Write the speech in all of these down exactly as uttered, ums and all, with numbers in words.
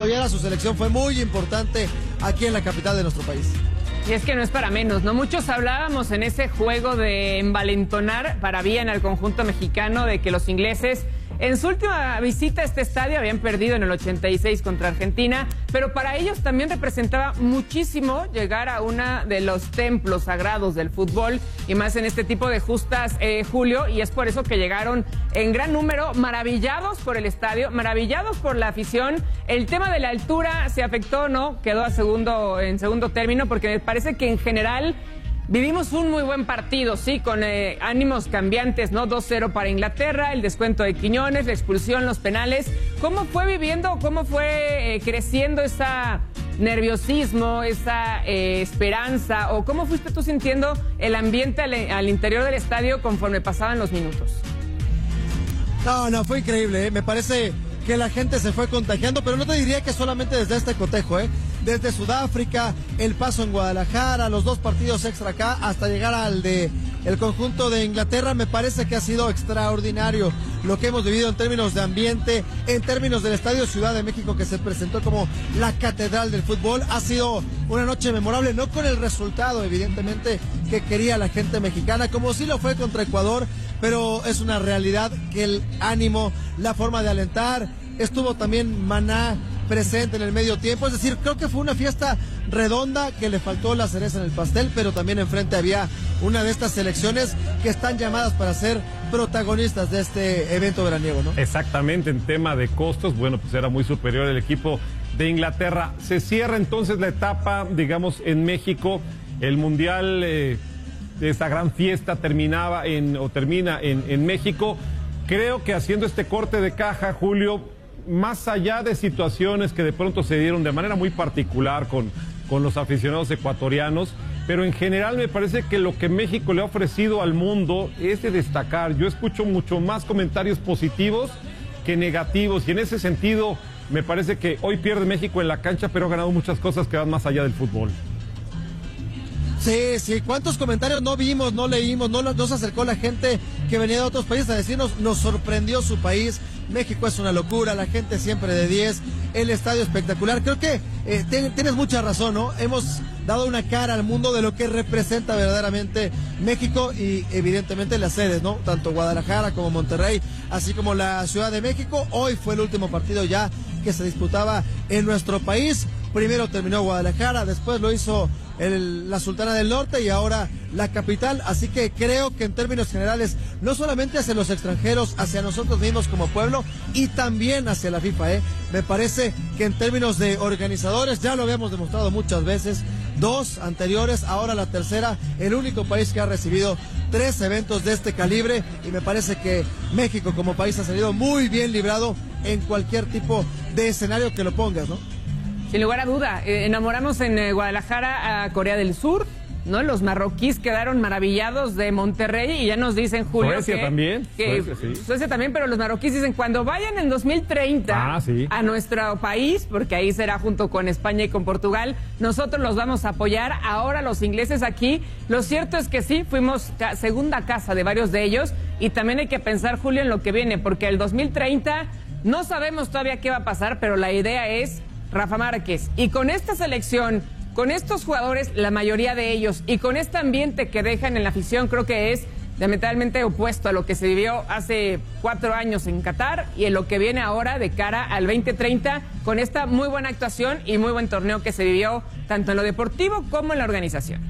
apoyar a su selección fue muy importante aquí en la capital de nuestro país. Y es que no es para menos, ¿no? Muchos hablábamos en ese juego de envalentonar para bien al conjunto mexicano de que los ingleses en su última visita a este estadio habían perdido en el ochenta y seis contra Argentina, pero para ellos también representaba muchísimo llegar a uno de los templos sagrados del fútbol y más en este tipo de justas, eh, Julio, y es por eso que llegaron en gran número, maravillados por el estadio, maravillados por la afición. El tema de la altura se afectó, ¿no? Quedó a segundo, en segundo término, porque me parece que en general vivimos un muy buen partido, sí, con eh, ánimos cambiantes, ¿no? dos cero para Inglaterra, el descuento de Quiñones, la expulsión, los penales. ¿Cómo fue viviendo, cómo fue eh, creciendo esa nerviosismo, esa eh, esperanza, o cómo fuiste tú sintiendo el ambiente al, al interior del estadio conforme pasaban los minutos? No, no, fue increíble, ¿eh? Me parece que la gente se fue contagiando, pero no te diría que solamente desde este cotejo, ¿eh? Desde Sudáfrica, el paso en Guadalajara, los dos partidos extra acá, hasta llegar al de el conjunto de Inglaterra, me parece que ha sido extraordinario lo que hemos vivido en términos de ambiente, en términos del Estadio Ciudad de México, que se presentó como la catedral del fútbol. Ha sido una noche memorable, no con el resultado, evidentemente, que quería la gente mexicana, como sí lo fue contra Ecuador, pero es una realidad que el ánimo, la forma de alentar, estuvo también Maná presente en el medio tiempo, es decir, creo que fue una fiesta redonda que le faltó la cereza en el pastel, pero también enfrente había una de estas selecciones que están llamadas para ser protagonistas de este evento veraniego, ¿no? Exactamente, en tema de costos, bueno, pues era muy superior el equipo de Inglaterra. Se cierra entonces la etapa, digamos, en México, el Mundial, eh, esta gran fiesta terminaba en, o termina en, en México. Creo que haciendo este corte de caja, Julio, más allá de situaciones que de pronto se dieron de manera muy particular con, con los aficionados ecuatorianos, pero en general me parece que lo que México le ha ofrecido al mundo es de destacar. Yo escucho mucho más comentarios positivos que negativos, y en ese sentido me parece que hoy pierde México en la cancha, pero ha ganado muchas cosas que van más allá del fútbol. Sí, sí, ¿cuántos comentarios no vimos, no leímos, no nos acercó la gente que venía de otros países a decirnos, nos sorprendió su país, México es una locura, la gente siempre de diez, el estadio espectacular? Creo que eh, ten, tienes mucha razón, ¿no? Hemos dado una cara al mundo de lo que representa verdaderamente México y evidentemente las sedes, ¿no? Tanto Guadalajara como Monterrey, así como la Ciudad de México. Hoy fue el último partido ya que se disputaba en nuestro país. Primero terminó Guadalajara, después lo hizo el, la Sultana del Norte y ahora la capital, así que creo que en términos generales, no solamente hacia los extranjeros, hacia nosotros mismos como pueblo y también hacia la FIFA, ¿eh? Me parece que en términos de organizadores, ya lo habíamos demostrado muchas veces, dos anteriores, ahora la tercera, el único país que ha recibido tres eventos de este calibre, y me parece que México como país ha salido muy bien librado en cualquier tipo de escenario que lo pongas, ¿no? Sin lugar a duda, eh, enamoramos en eh, Guadalajara a Corea del Sur, ¿no? Los marroquíes quedaron maravillados de Monterrey y ya nos dicen, Julio, Suecia que, también. que Suecia, sí. Suecia también, pero los marroquíes dicen, cuando vayan en dos mil treinta ah, sí. a nuestro país, porque ahí será junto con España y con Portugal, nosotros los vamos a apoyar. Ahora los ingleses aquí, lo cierto es que sí, fuimos ca segunda casa de varios de ellos, y también hay que pensar, Julio, en lo que viene, porque el dos mil treinta no sabemos todavía qué va a pasar, pero la idea es Rafa Márquez, y con esta selección, con estos jugadores, la mayoría de ellos, y con este ambiente que dejan en la afición, creo que es diametralmente opuesto a lo que se vivió hace cuatro años en Qatar y en lo que viene ahora de cara al veinte treinta, con esta muy buena actuación y muy buen torneo que se vivió tanto en lo deportivo como en la organización.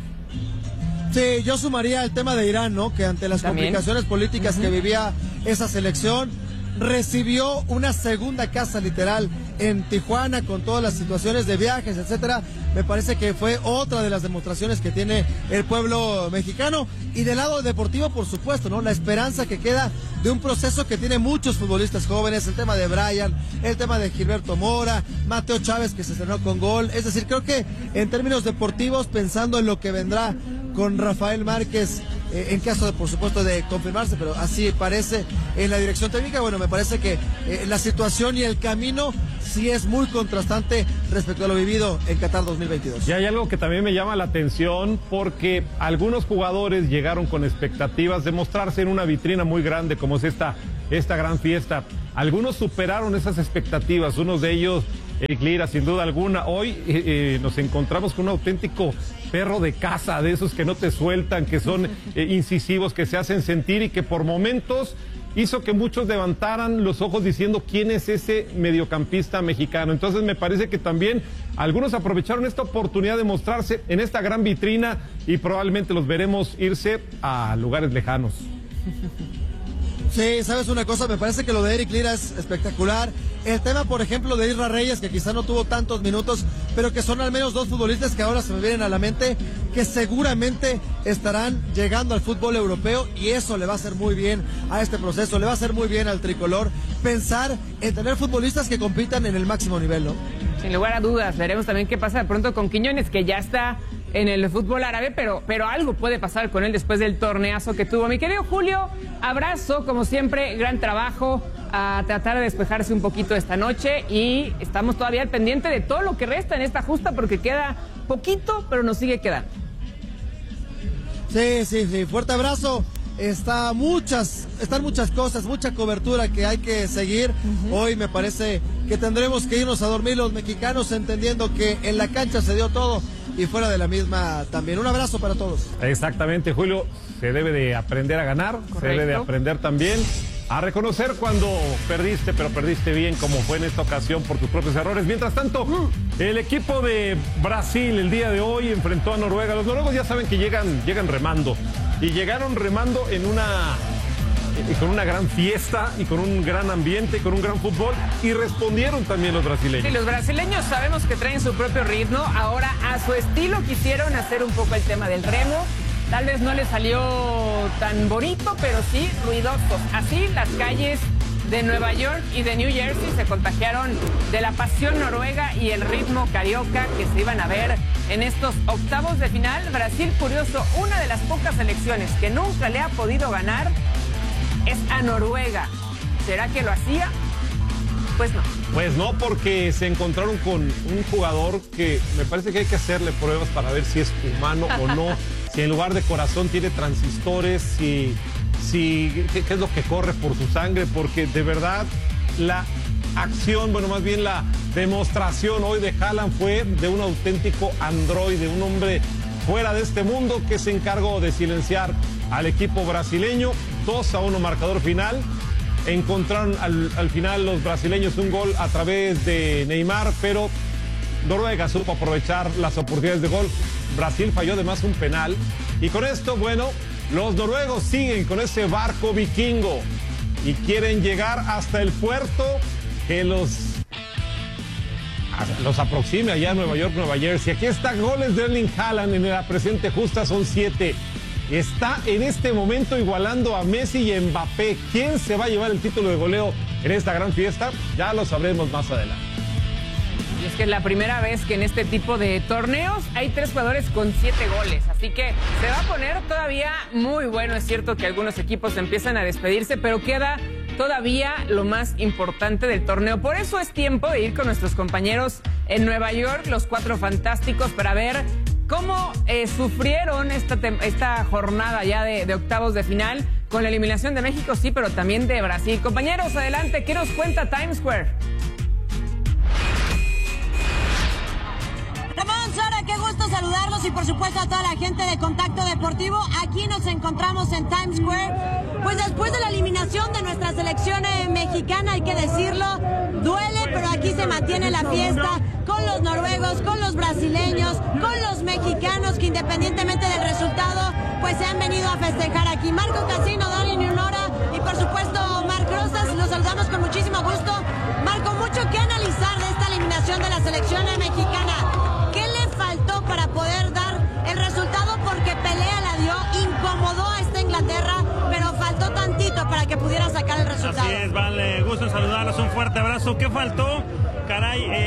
Sí, yo sumaría el tema de Irán, ¿no? Que ante las ¿También? complicaciones políticas uh-huh. que vivía esa selección, recibió una segunda casa literal en Tijuana con todas las situaciones de viajes, etcétera. Me parece que fue otra de las demostraciones que tiene el pueblo mexicano. Y del lado deportivo, por supuesto, ¿no? La esperanza que queda de un proceso que tiene muchos futbolistas jóvenes, el tema de Brian, el tema de Gilberto Mora, Mateo Chávez, que se estrenó con gol. Es decir, creo que en términos deportivos, pensando en lo que vendrá con Rafael Márquez, eh, en caso de, por supuesto, de confirmarse, pero así parece en la dirección técnica, bueno, me parece que eh, la situación y el camino sí es muy contrastante respecto a lo vivido en Qatar dos mil veintidós. Y hay algo que también me llama la atención, porque algunos jugadores llegaron con expectativas de mostrarse en una vitrina muy grande como es esta, esta gran fiesta. Algunos superaron esas expectativas, unos de ellos Eric Lira, sin duda alguna. Hoy eh, eh, nos encontramos con un auténtico perro de casa, de esos que no te sueltan, que son eh, incisivos, que se hacen sentir y que por momentos hizo que muchos levantaran los ojos diciendo quién es ese mediocampista mexicano. Entonces me parece que también algunos aprovecharon esta oportunidad de mostrarse en esta gran vitrina y probablemente los veremos irse a lugares lejanos. Sí, ¿sabes una cosa? Me parece que lo de Eric Lira es espectacular. El tema, por ejemplo, de Isra Reyes, que quizá no tuvo tantos minutos, pero que son al menos dos futbolistas que ahora se me vienen a la mente, que seguramente estarán llegando al fútbol europeo, y eso le va a hacer muy bien a este proceso, le va a hacer muy bien al tricolor pensar en tener futbolistas que compitan en el máximo nivel, ¿no? Sin lugar a dudas, veremos también qué pasa de pronto con Quiñones, que ya está en el fútbol árabe, pero, pero algo puede pasar con él después del torneazo que tuvo. Mi querido Julio, abrazo, como siempre, gran trabajo, a tratar de despejarse un poquito esta noche, y estamos todavía al pendiente de todo lo que resta en esta justa, porque queda poquito, pero nos sigue quedando. Sí, sí, sí, fuerte abrazo. Está muchas, están muchas cosas, mucha cobertura que hay que seguir. Uh-huh. Hoy me parece que tendremos que irnos a dormir los mexicanos, entendiendo que en la cancha se dio todo y fuera de la misma también. Un abrazo para todos. Exactamente, Julio, se debe de aprender a ganar. Correcto. Se debe de aprender también a reconocer cuando perdiste, pero perdiste bien, como fue en esta ocasión por tus propios errores. Mientras tanto, el equipo de Brasil el día de hoy enfrentó a Noruega. Los noruegos ya saben que llegan, llegan remando, y llegaron remando en una, con una gran fiesta y con un gran ambiente, con un gran fútbol, y respondieron también los brasileños. Sí, los brasileños sabemos que traen su propio ritmo. Ahora, a su estilo, quisieron hacer un poco el tema del remo. Tal vez no les salió tan bonito, pero sí ruidoso. Así, las calles de Nueva York y de New Jersey se contagiaron de la pasión noruega y el ritmo carioca que se iban a ver en estos octavos de final. Brasil, curioso, una de las pocas selecciones que nunca le ha podido ganar es a Noruega. ¿Será que lo hacía? Pues no. Pues no, porque se encontraron con un jugador que me parece que hay que hacerle pruebas para ver si es humano o no, si en lugar de corazón tiene transistores, si, si qué, qué es lo que corre por su sangre, porque de verdad la acción, bueno, más bien la demostración hoy de Haaland fue de un auténtico androide, un hombre fuera de este mundo que se encargó de silenciar al equipo brasileño. dos a uno marcador final. Encontraron al, al final los brasileños un gol a través de Neymar, pero Noruega supo aprovechar las oportunidades de gol. Brasil falló además un penal. Y con esto, bueno, los noruegos siguen con ese barco vikingo y quieren llegar hasta el puerto que los, los aproxime allá a Nueva York, Nueva Jersey. Aquí está goles de Erling Haaland en la presente justa, son siete. Está en este momento igualando a Messi y Mbappé. ¿Quién se va a llevar el título de goleo en esta gran fiesta? Ya lo sabremos más adelante. Y es que es la primera vez que en este tipo de torneos hay tres jugadores con siete goles. Así que se va a poner todavía muy bueno. Es cierto que algunos equipos empiezan a despedirse, pero queda todavía lo más importante del torneo. Por eso es tiempo de ir con nuestros compañeros en Nueva York, los Cuatro Fantásticos, para ver cómo eh, sufrieron esta, esta jornada ya de, de octavos de final con la eliminación de México, sí, pero también de Brasil. Compañeros, adelante, ¿qué nos cuenta Times Square? Ramón, Sara, qué gusto saludarlos y por supuesto a toda la gente de Contacto Deportivo. Aquí nos encontramos en Times Square, pues después de la eliminación de nuestra selección eh, mexicana, hay que decirlo, duele, pero aquí se mantiene la fiesta con los noruegos, con los brasileños, con los mexicanos que independientemente del resultado, pues se han venido a festejar aquí. Marco Casino, Dani Niunora y por supuesto Marc Rosas, los saludamos con muchísimo gusto. Marco, mucho que analizar de esta eliminación de la selección mexicana. ¿Qué le faltó para poder dar el resultado? Porque pelea la dio, incomodó a esta Inglaterra, pero faltó tantito para que pudiera sacar el resultado. Así es, vale, gusto en saludarlos, un fuerte abrazo. ¿Qué faltó? Caray, eh...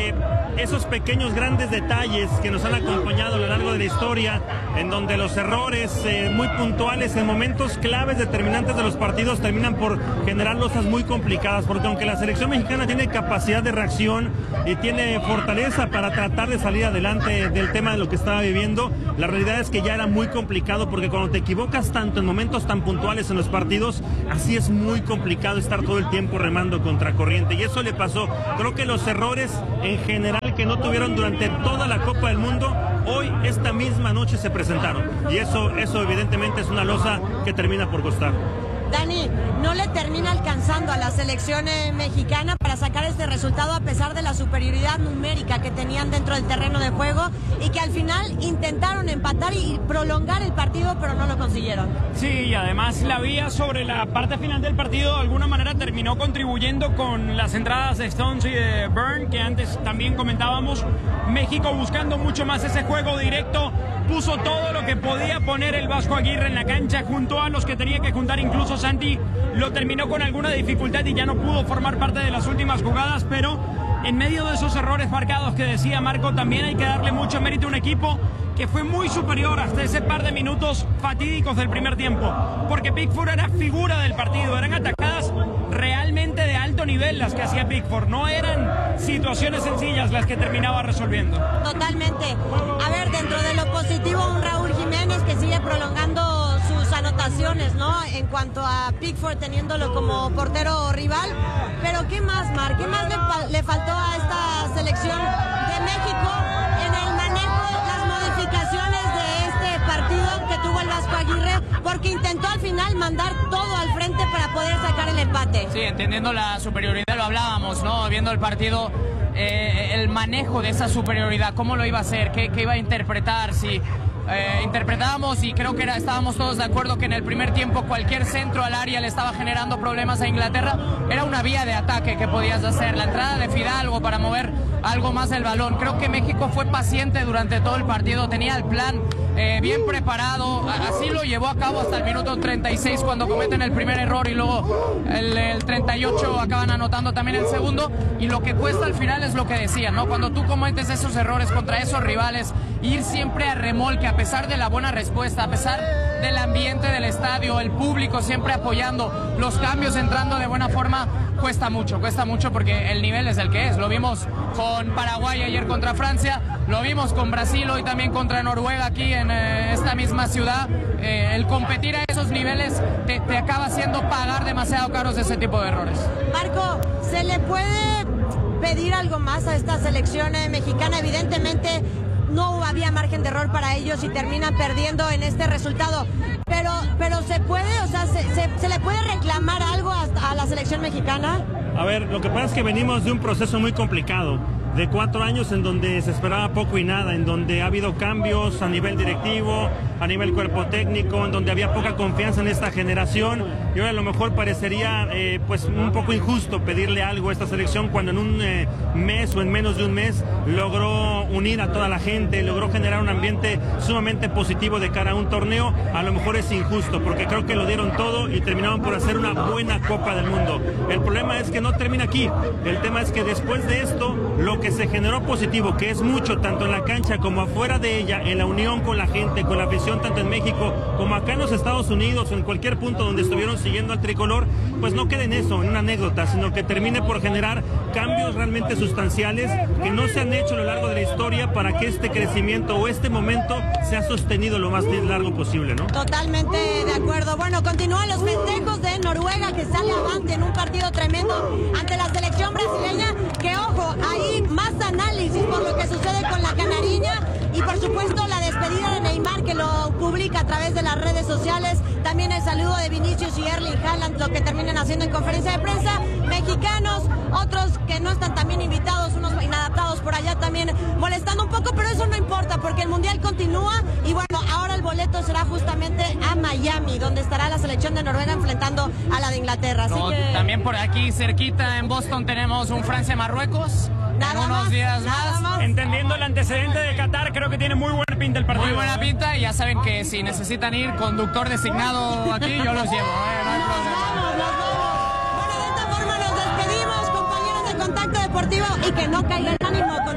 esos pequeños grandes detalles que nos han acompañado a lo largo de la historia, en donde los errores eh, muy puntuales en momentos claves determinantes de los partidos terminan por generar losas muy complicadas, porque aunque la selección mexicana tiene capacidad de reacción y tiene fortaleza para tratar de salir adelante del tema de lo que estaba viviendo, la realidad es que ya era muy complicado, porque cuando te equivocas tanto en momentos tan puntuales en los partidos, así es muy complicado estar todo el tiempo remando contra corriente, y eso le pasó. Creo que los errores en general que no tuvieron durante toda la Copa del Mundo, hoy, esta misma noche se presentaron, y eso, eso evidentemente es una losa que termina por costar. Dani, no le termina alcanzando a la selección eh, mexicana para sacar este resultado, a pesar de la superioridad numérica que tenían dentro del terreno de juego, y que al final intentaron empatar y prolongar el partido, pero no lo consiguieron. Sí, y además la vía sobre la parte final del partido de alguna manera terminó contribuyendo con las entradas de Stones y de Byrne, que antes también comentábamos. México buscando mucho más ese juego directo, puso todo lo que podía poner el Vasco Aguirre en la cancha, junto a los que tenía que juntar, incluso Santi lo terminó con alguna dificultad y ya no pudo formar parte de las últimas jugadas, pero en medio de esos errores marcados que decía Marco, también hay que darle mucho mérito a un equipo que fue muy superior hasta ese par de minutos fatídicos del primer tiempo, porque Pickford era figura del partido, eran atacadas realmente de alto nivel las que hacía Pickford, no eran situaciones sencillas las que terminaba resolviendo. Totalmente. A ver, dentro de lo positivo, un Raúl Jiménez que sigue prolongando sus anotaciones, ¿no? En cuanto a Pickford teniéndolo como portero rival, pero ¿qué más, Mar? ¿Qué más le, le faltó a esta selección de México en el manejo, las modificaciones de este partido que tuvo el Vasco Aguirre? Porque intentó al final mandar todo al frente para poder sacar el empate. Sí, entendiendo la superioridad, lo hablábamos, ¿no? Viendo el partido, eh, el manejo de esa superioridad, cómo lo iba a hacer, qué, qué iba a interpretar, si... Eh, interpretábamos, y creo que era, estábamos todos de acuerdo que en el primer tiempo cualquier centro al área le estaba generando problemas a Inglaterra, era una vía de ataque que podías hacer, la entrada de Fidalgo para mover algo más el balón. Creo que México fue paciente durante todo el partido, tenía el plan eh, bien preparado, así lo llevó a cabo hasta el minuto treinta y seis cuando cometen el primer error, y luego el, el treinta y ocho acaban anotando también el segundo, y lo que cuesta al final es lo que decían, ¿no? Cuando tú cometes esos errores contra esos rivales, ir siempre a remolque, a pesar de la buena respuesta, a pesar del ambiente del estadio, el público siempre apoyando, los cambios entrando de buena forma, cuesta mucho, cuesta mucho porque el nivel es el que es. Lo vimos con Paraguay ayer contra Francia, lo vimos con Brasil hoy también contra Noruega aquí en eh, esta misma ciudad. Eh, el competir a esos niveles te, te acaba haciendo pagar demasiado caros ese tipo de errores. Marco, ¿se le puede pedir algo más a esta selección eh, mexicana? Evidentemente no había margen de error para ellos y terminan perdiendo en este resultado, pero pero se puede, o sea, se, se, se le puede reclamar algo a, a la selección mexicana. A ver, lo que pasa es que venimos de un proceso muy complicado, de cuatro años en donde se esperaba poco y nada, en donde ha habido cambios a nivel directivo, a nivel cuerpo técnico, en donde había poca confianza en esta generación, y ahora a lo mejor parecería eh, pues un poco injusto pedirle algo a esta selección cuando en un eh, mes o en menos de un mes logró unir a toda la gente, logró generar un ambiente sumamente positivo de cara a un torneo. A lo mejor es injusto porque creo que lo dieron todo y terminaron por hacer una buena Copa del Mundo. El problema es que no termina aquí, el tema es que después de esto lo que se generó positivo, que es mucho tanto en la cancha como afuera de ella, en la unión con la gente, con la afición, tanto en México como acá en los Estados Unidos o en cualquier punto donde estuvieron siguiendo al tricolor, pues no quede en eso, en una anécdota, sino que termine por generar cambios realmente sustanciales que no se han hecho a lo largo de la historia para que este crecimiento o este momento sea sostenido lo más largo posible, ¿no? Totalmente de acuerdo. Bueno, continúan los festejos de Noruega, que sale avante en un partido tremendo ante la selección brasileña, que ojo, ahí más análisis por lo que sucede con la canariña, y por supuesto la despedida de Neymar, que lo publica a través de las redes sociales, también el saludo de Vinicius y Erling Haaland, lo que terminan haciendo en conferencia de prensa, mexicanos, otros que no están también invitados, unos inadaptados por allá también molestando un poco, pero eso no importa porque el Mundial continúa, y bueno, ahora el boleto será justamente a Miami, donde estará la selección de Noruega enfrentando a la de Inglaterra. Así No, que... También por aquí cerquita en Boston tenemos un Francia-Marruecos. Nada en unos más, días nada más. más. Entendiendo el antecedente de Qatar, creo que tiene muy buena pinta el partido. Muy buena pinta, y ya saben que si necesitan ir, conductor designado aquí, yo los llevo. ¿eh? No hay Nos problema. vamos, nos vamos. Bueno, de esta forma nos despedimos, compañeros de Contacto Deportivo, y que no caiga el ánimo, continuamos.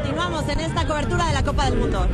seguimos en esta cobertura de la Copa del Mundo.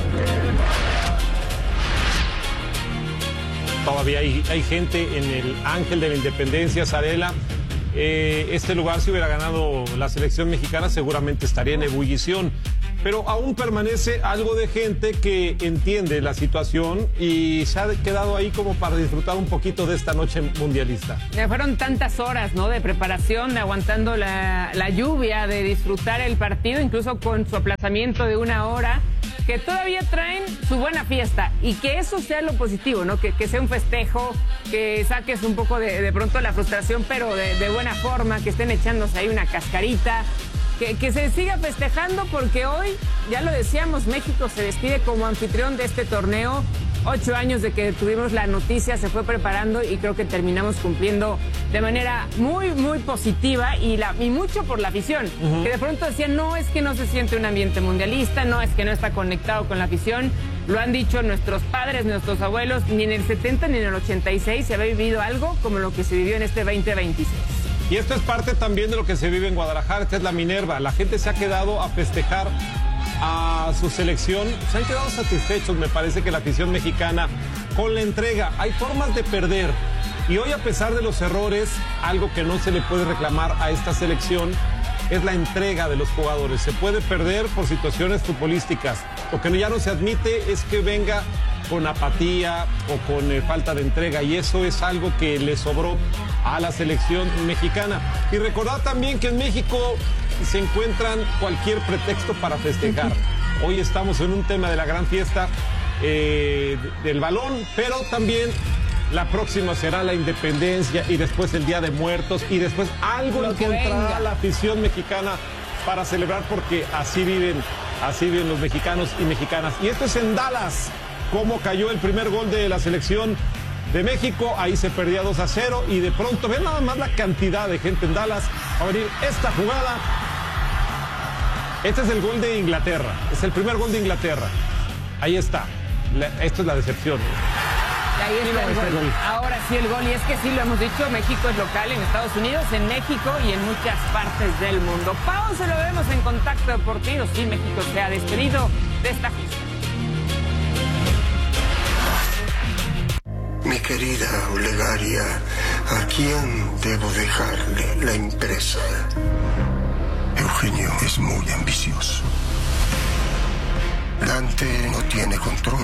Todavía hay, hay gente en el Ángel de la Independencia, Zarela. Eh, este lugar, si hubiera ganado la selección mexicana, seguramente estaría en ebullición. Pero aún permanece algo de gente que entiende la situación y se ha quedado ahí como para disfrutar un poquito de esta noche mundialista. Ya fueron tantas horas, ¿no?, de preparación, de aguantando la, la lluvia, de disfrutar el partido, incluso con su aplazamiento de una hora, que todavía traen su buena fiesta y que eso sea lo positivo, ¿no? Que, que sea un festejo, que saques un poco de, de pronto la frustración, pero de, de buena forma, que estén echándose ahí una cascarita. Que, que se siga festejando porque hoy, ya lo decíamos, México se despide como anfitrión de este torneo. Ocho años de que tuvimos la noticia, se fue preparando y creo que terminamos cumpliendo de manera muy, muy positiva y, la, y mucho por la afición. Uh-huh. Que de pronto decían, no, es que no se siente un ambiente mundialista, no, es que no está conectado con la afición. Lo han dicho nuestros padres, nuestros abuelos, ni en el setenta ni en el ochenta y seis se había vivido algo como lo que se vivió en este veinte veintiséis. Y esto es parte también de lo que se vive en Guadalajara. Esta es la Minerva. La gente se ha quedado a festejar a su selección. Se han quedado satisfechos, me parece, que la afición mexicana con la entrega. Hay formas de perder. Y hoy, a pesar de los errores, algo que no se le puede reclamar a esta selección es la entrega de los jugadores. Se puede perder por situaciones futbolísticas. Lo que ya no se admite es que venga con apatía o con eh, falta de entrega, y eso es algo que le sobró a la selección mexicana. Y recordar también que en México se encuentran cualquier pretexto para festejar. Hoy estamos en un tema de la gran fiesta eh, del balón, pero también la próxima será la independencia y después el Día de Muertos y después algo encontrará la afición mexicana para celebrar, porque así viven, así viven los mexicanos y mexicanas. Y esto es en Dallas. Cómo cayó el primer gol de la selección de México, ahí se perdía dos a cero y de pronto ven nada más la cantidad de gente en Dallas. Va a venir esta jugada. Este es el gol de Inglaterra, es el primer gol de Inglaterra. Ahí está, la, esto es la decepción. Y ahí está el gol. gol. Ahora sí el gol, y es que sí lo hemos dicho, México es local en Estados Unidos, en México y en muchas partes del mundo. Pausa, lo vemos en Contacto Deportivo. Sí, México se ha despedido de esta fiesta. Mi querida Olegaria, ¿a quién debo dejarle la empresa? Eugenio es muy ambicioso. Dante no tiene control.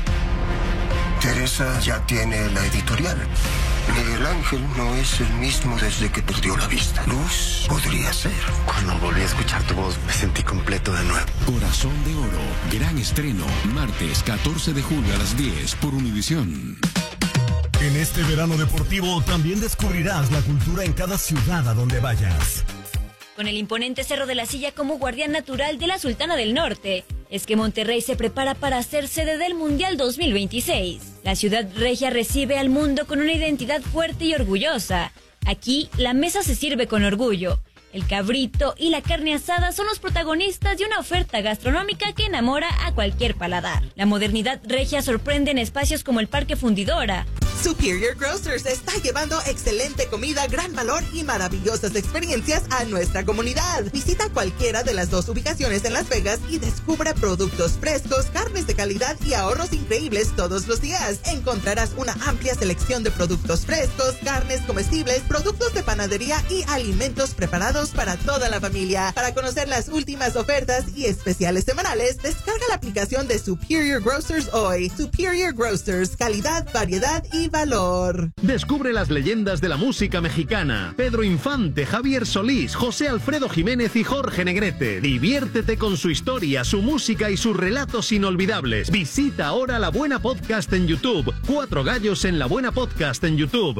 Teresa ya tiene la editorial. Miguel Ángel no es el mismo desde que perdió la vista. Luz podría ser. Cuando volví a escuchar tu voz, me sentí completo de nuevo. Corazón de Oro, gran estreno, martes catorce de julio a las diez por Univisión. En este verano deportivo también descubrirás la cultura en cada ciudad a donde vayas. Con el imponente Cerro de la Silla como guardián natural de la Sultana del Norte, es que Monterrey se prepara para ser sede del Mundial dos mil veintiséis. La ciudad regia recibe al mundo con una identidad fuerte y orgullosa. Aquí, la mesa se sirve con orgullo. El cabrito y la carne asada son los protagonistas de una oferta gastronómica que enamora a cualquier paladar. La modernidad regia sorprende en espacios como el Parque Fundidora. Superior Grocers está llevando excelente comida, gran valor y maravillosas experiencias a nuestra comunidad. Visita cualquiera de las dos ubicaciones en Las Vegas y descubra productos frescos, carnes de calidad y ahorros increíbles todos los días. Encontrarás una amplia selección de productos frescos, carnes comestibles, productos de panadería y alimentos preparados para toda la familia. Para conocer las últimas ofertas y especiales semanales, descarga la aplicación de Superior Grocers hoy. Superior Grocers, calidad, variedad y valor. Descubre las leyendas de la música mexicana. Pedro Infante, Javier Solís, José Alfredo Jiménez y Jorge Negrete. Diviértete con su historia, su música y sus relatos inolvidables. Visita ahora La Buena Podcast en YouTube. Cuatro gallos en La Buena Podcast en YouTube.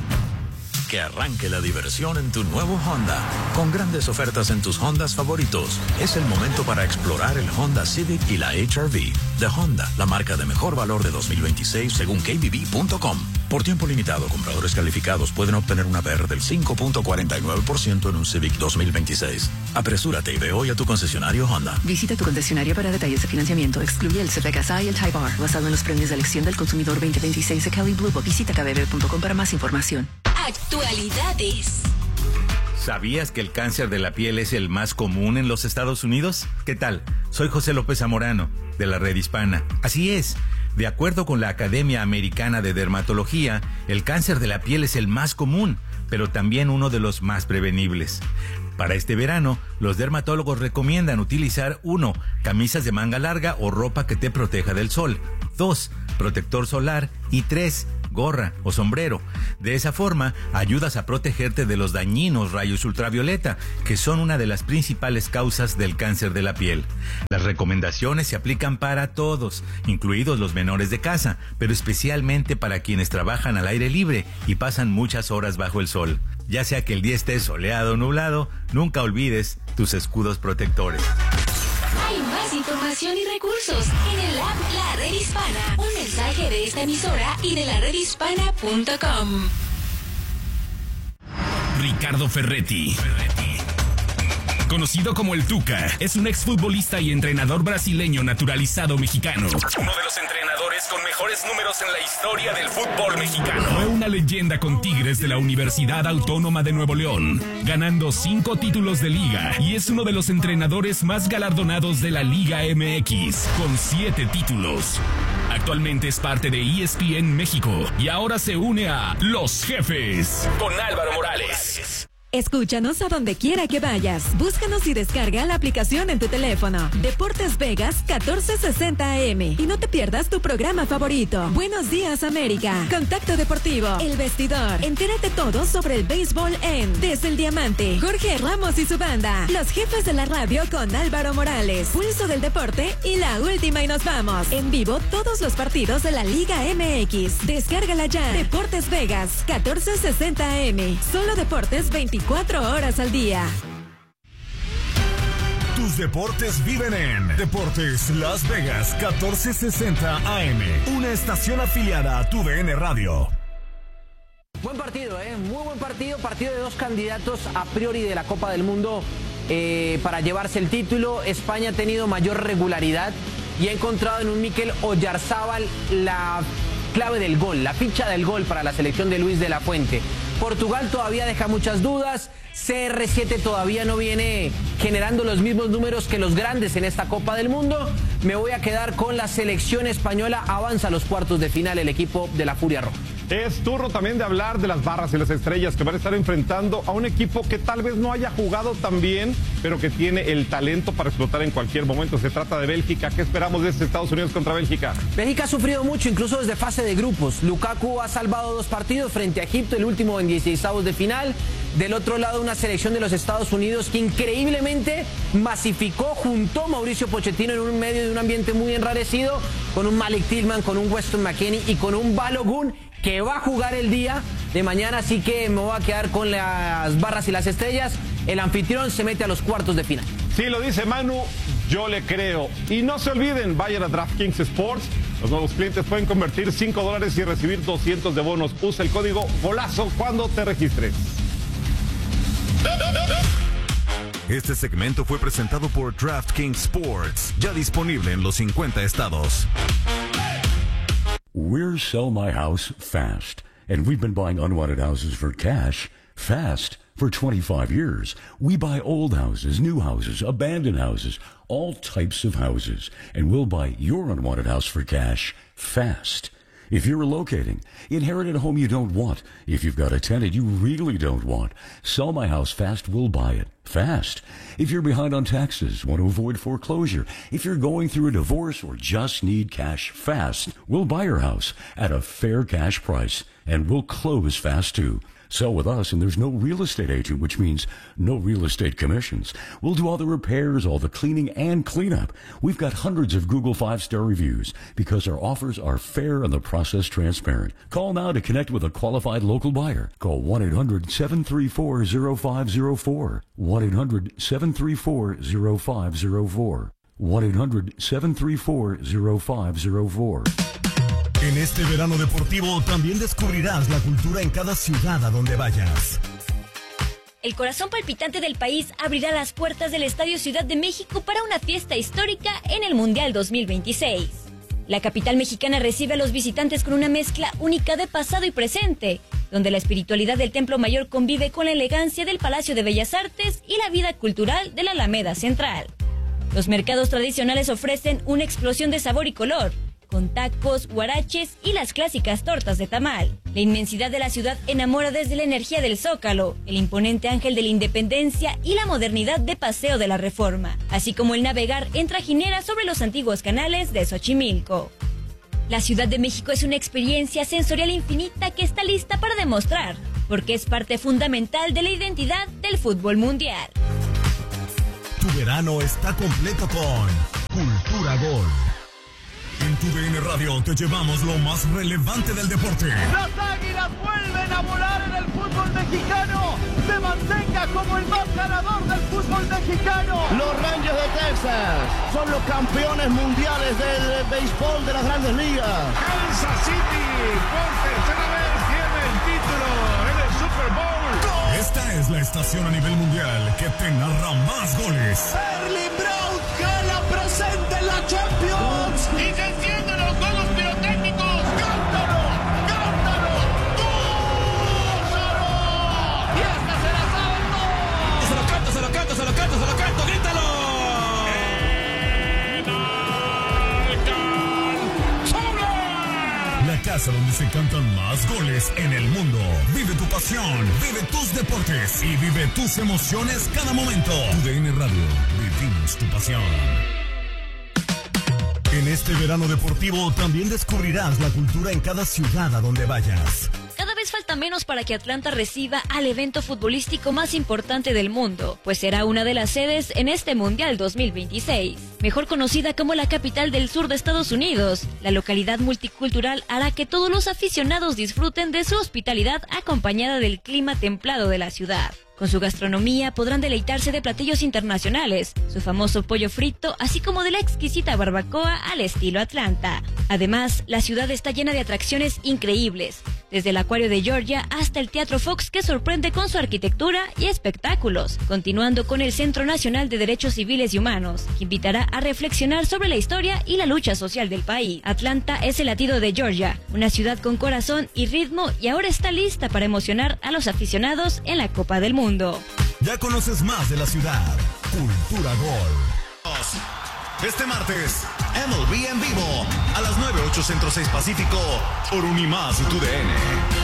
Que arranque la diversión en tu nuevo Honda. Con grandes ofertas en tus Hondas favoritos. Es el momento para explorar el Honda Civic y la H R V. De Honda, la marca de mejor valor de dos mil veintiséis según K B B punto com. Por tiempo limitado, compradores calificados pueden obtener una P R del cinco punto cuarenta y nueve por ciento en un Civic dos mil veintiséis. Apresúrate y ve hoy a tu concesionario Honda. Visita tu concesionario para detalles de financiamiento. Excluye el C F K y el Type R. Basado en los premios de elección del consumidor veinte veintiséis de Kelley Blue Book. Visita K B B punto com para más información. Actualidades. ¿Sabías que el cáncer de la piel es el más común en los Estados Unidos? ¿Qué tal? Soy José López Zamorano, de la Red Hispana. Así es. De acuerdo con la Academia Americana de Dermatología, el cáncer de la piel es el más común, pero también uno de los más prevenibles. Para este verano, los dermatólogos recomiendan utilizar uno, camisas de manga larga o ropa que te proteja del sol. dos, protector solar. Y tres, gorra o sombrero. De esa forma, ayudas a protegerte de los dañinos rayos ultravioleta, que son una de las principales causas del cáncer de la piel. Las recomendaciones se aplican para todos, incluidos los menores de casa, pero especialmente para quienes trabajan al aire libre y pasan muchas horas bajo el sol. Ya sea que el día esté soleado o nublado, nunca olvides tus escudos protectores. Hay más información y recursos en el app La Red Hispana. Un mensaje de esta emisora y de la red hispana punto com. Ricardo Ferretti, conocido como el Tuca, es un exfutbolista y entrenador brasileño naturalizado mexicano. Uno de los entrenadores con mejores números en la historia del fútbol mexicano. Fue una leyenda con Tigres de la Universidad Autónoma de Nuevo León, ganando cinco títulos de liga, y es uno de los entrenadores más galardonados de la Liga M X, con siete títulos. Actualmente es parte de E S P N México y ahora se une a Los Jefes con Álvaro Morales. Escúchanos a donde quiera que vayas. Búscanos y descarga la aplicación en tu teléfono. Deportes Vegas catorce sesenta A M. Y no te pierdas tu programa favorito. Buenos días, América. Contacto Deportivo. El Vestidor. Entérate todo sobre el béisbol en Desde el Diamante. Jorge Ramos y su banda. Los Jefes de la Radio con Álvaro Morales. Pulso del Deporte y la última y nos vamos. En vivo todos los partidos de la Liga M X. Descárgala ya. Deportes Vegas catorce sesenta A M. Solo deportes veinticuatro horas al día. Tus deportes viven en Deportes Las Vegas catorce sesenta A M, una estación afiliada a tu D N Radio. Buen partido, ¿eh? Muy buen partido, partido de dos candidatos a priori de la Copa del Mundo eh, para llevarse el título. España ha tenido mayor regularidad y ha encontrado en un Mikel Oyarzábal la clave del gol, la ficha del gol para la selección de Luis de la Fuente. Portugal todavía deja muchas dudas, C R siete todavía no viene generando los mismos números que los grandes en esta Copa del Mundo. Me voy a quedar con la selección española, avanza a los cuartos de final el equipo de la Furia Roja. Es turno también de hablar de las barras y las estrellas que van a estar enfrentando a un equipo que tal vez no haya jugado tan bien, pero que tiene el talento para explotar en cualquier momento. Se trata de Bélgica. ¿Qué esperamos de este Estados Unidos contra Bélgica? Bélgica ha sufrido mucho, incluso desde fase de grupos. Lukaku ha salvado dos partidos frente a Egipto, el último en dieciseisavos de final. Del otro lado, una selección de los Estados Unidos que increíblemente masificó, juntó a Mauricio Pochettino en un medio de un ambiente muy enrarecido, con un Malik Tillman, con un Weston McKennie y con un Balogun, que va a jugar el día de mañana, así que me voy a quedar con las barras y las estrellas. El anfitrión se mete a los cuartos de final. Sí, lo dice Manu, yo le creo. Y no se olviden, vayan a DraftKings Sports. Los nuevos clientes pueden convertir cinco dólares y recibir doscientos de bonos. Usa el código GOLAZO cuando te registres. Este segmento fue presentado por DraftKings Sports, ya disponible en los cincuenta estados. We're Sell My House Fast, and we've been buying unwanted houses for cash fast for twenty-five years. We buy old houses, new houses, abandoned houses, all types of houses, and we'll buy your unwanted house for cash fast. If you're relocating, inherit a home you don't want. If you've got a tenant you really don't want, Sell My House Fast will buy it fast. If you're behind on taxes, want to avoid foreclosure, if you're going through a divorce or just need cash fast, we'll buy your house at a fair cash price, and we'll close fast too. Sell with us, and there's no real estate agent, which means no real estate commissions. We'll do all the repairs, all the cleaning, and cleanup. We've got hundreds of Google five-star reviews because our offers are fair and the process transparent. Call now to connect with a qualified local buyer. Call one eight hundred seven three four zero five zero four. one eight hundred seven three four zero five zero four. one eight hundred seven three four zero five zero four. En este verano deportivo también descubrirás la cultura en cada ciudad a donde vayas. El corazón palpitante del país abrirá las puertas del Estadio Ciudad de México para una fiesta histórica en el Mundial dos mil veintiséis. La capital mexicana recibe a los visitantes con una mezcla única de pasado y presente, donde la espiritualidad del Templo Mayor convive con la elegancia del Palacio de Bellas Artes y la vida cultural de la Alameda Central. Los mercados tradicionales ofrecen una explosión de sabor y color, con tacos, huaraches y las clásicas tortas de tamal. La inmensidad de la ciudad enamora desde la energía del Zócalo, el imponente Ángel de la Independencia y la modernidad de Paseo de la Reforma, así como el navegar en trajinera sobre los antiguos canales de Xochimilco. La Ciudad de México es una experiencia sensorial infinita que está lista para demostrar, porque es parte fundamental de la identidad del fútbol mundial. Tu verano está completo con Cultura Gol. En tu D N Radio te llevamos lo más relevante del deporte. Las Águilas vuelven a volar en el fútbol mexicano. Se mantenga como el más ganador del fútbol mexicano. Los Rangers de Texas son los campeones mundiales del béisbol de las Grandes Ligas. Kansas City por tercera vez tiene el título en el Super Bowl. Esta es la estación a nivel mundial que te narra más goles. Erling Braut gana presente en la Champions. Y se encienden los juegos pirotécnicos. ¡Cántalo! ¡Cántalo! ¡Gózalo! Y hasta se la saben todos. Se lo canto, se lo canto, se lo canto, se lo canto. ¡Grítalo! La casa donde se cantan más goles en el mundo. Vive tu pasión, vive tus deportes y vive tus emociones cada momento. Tu D N Radio, vivimos tu pasión. En este verano deportivo también descubrirás la cultura en cada ciudad a donde vayas. Cada vez falta menos para que Atlanta reciba al evento futbolístico más importante del mundo, pues será una de las sedes en este Mundial dos mil veintiséis. Mejor conocida como la capital del sur de Estados Unidos, la localidad multicultural hará que todos los aficionados disfruten de su hospitalidad acompañada del clima templado de la ciudad. Con su gastronomía podrán deleitarse de platillos internacionales, su famoso pollo frito, así como de la exquisita barbacoa al estilo Atlanta. Además, la ciudad está llena de atracciones increíbles, desde el Acuario de Georgia hasta el Teatro Fox, que sorprende con su arquitectura y espectáculos, continuando con el Centro Nacional de Derechos Civiles y Humanos, que invitará a reflexionar sobre la historia y la lucha social del país. Atlanta es el latido de Georgia, una ciudad con corazón y ritmo, y ahora está lista para emocionar a los aficionados en la Copa del Mundo. Ya conoces más de la ciudad. Cultura Gol. Este martes, M L B en vivo, a las nueve, ocho Centro seis Pacífico, por Unimás y tu D N.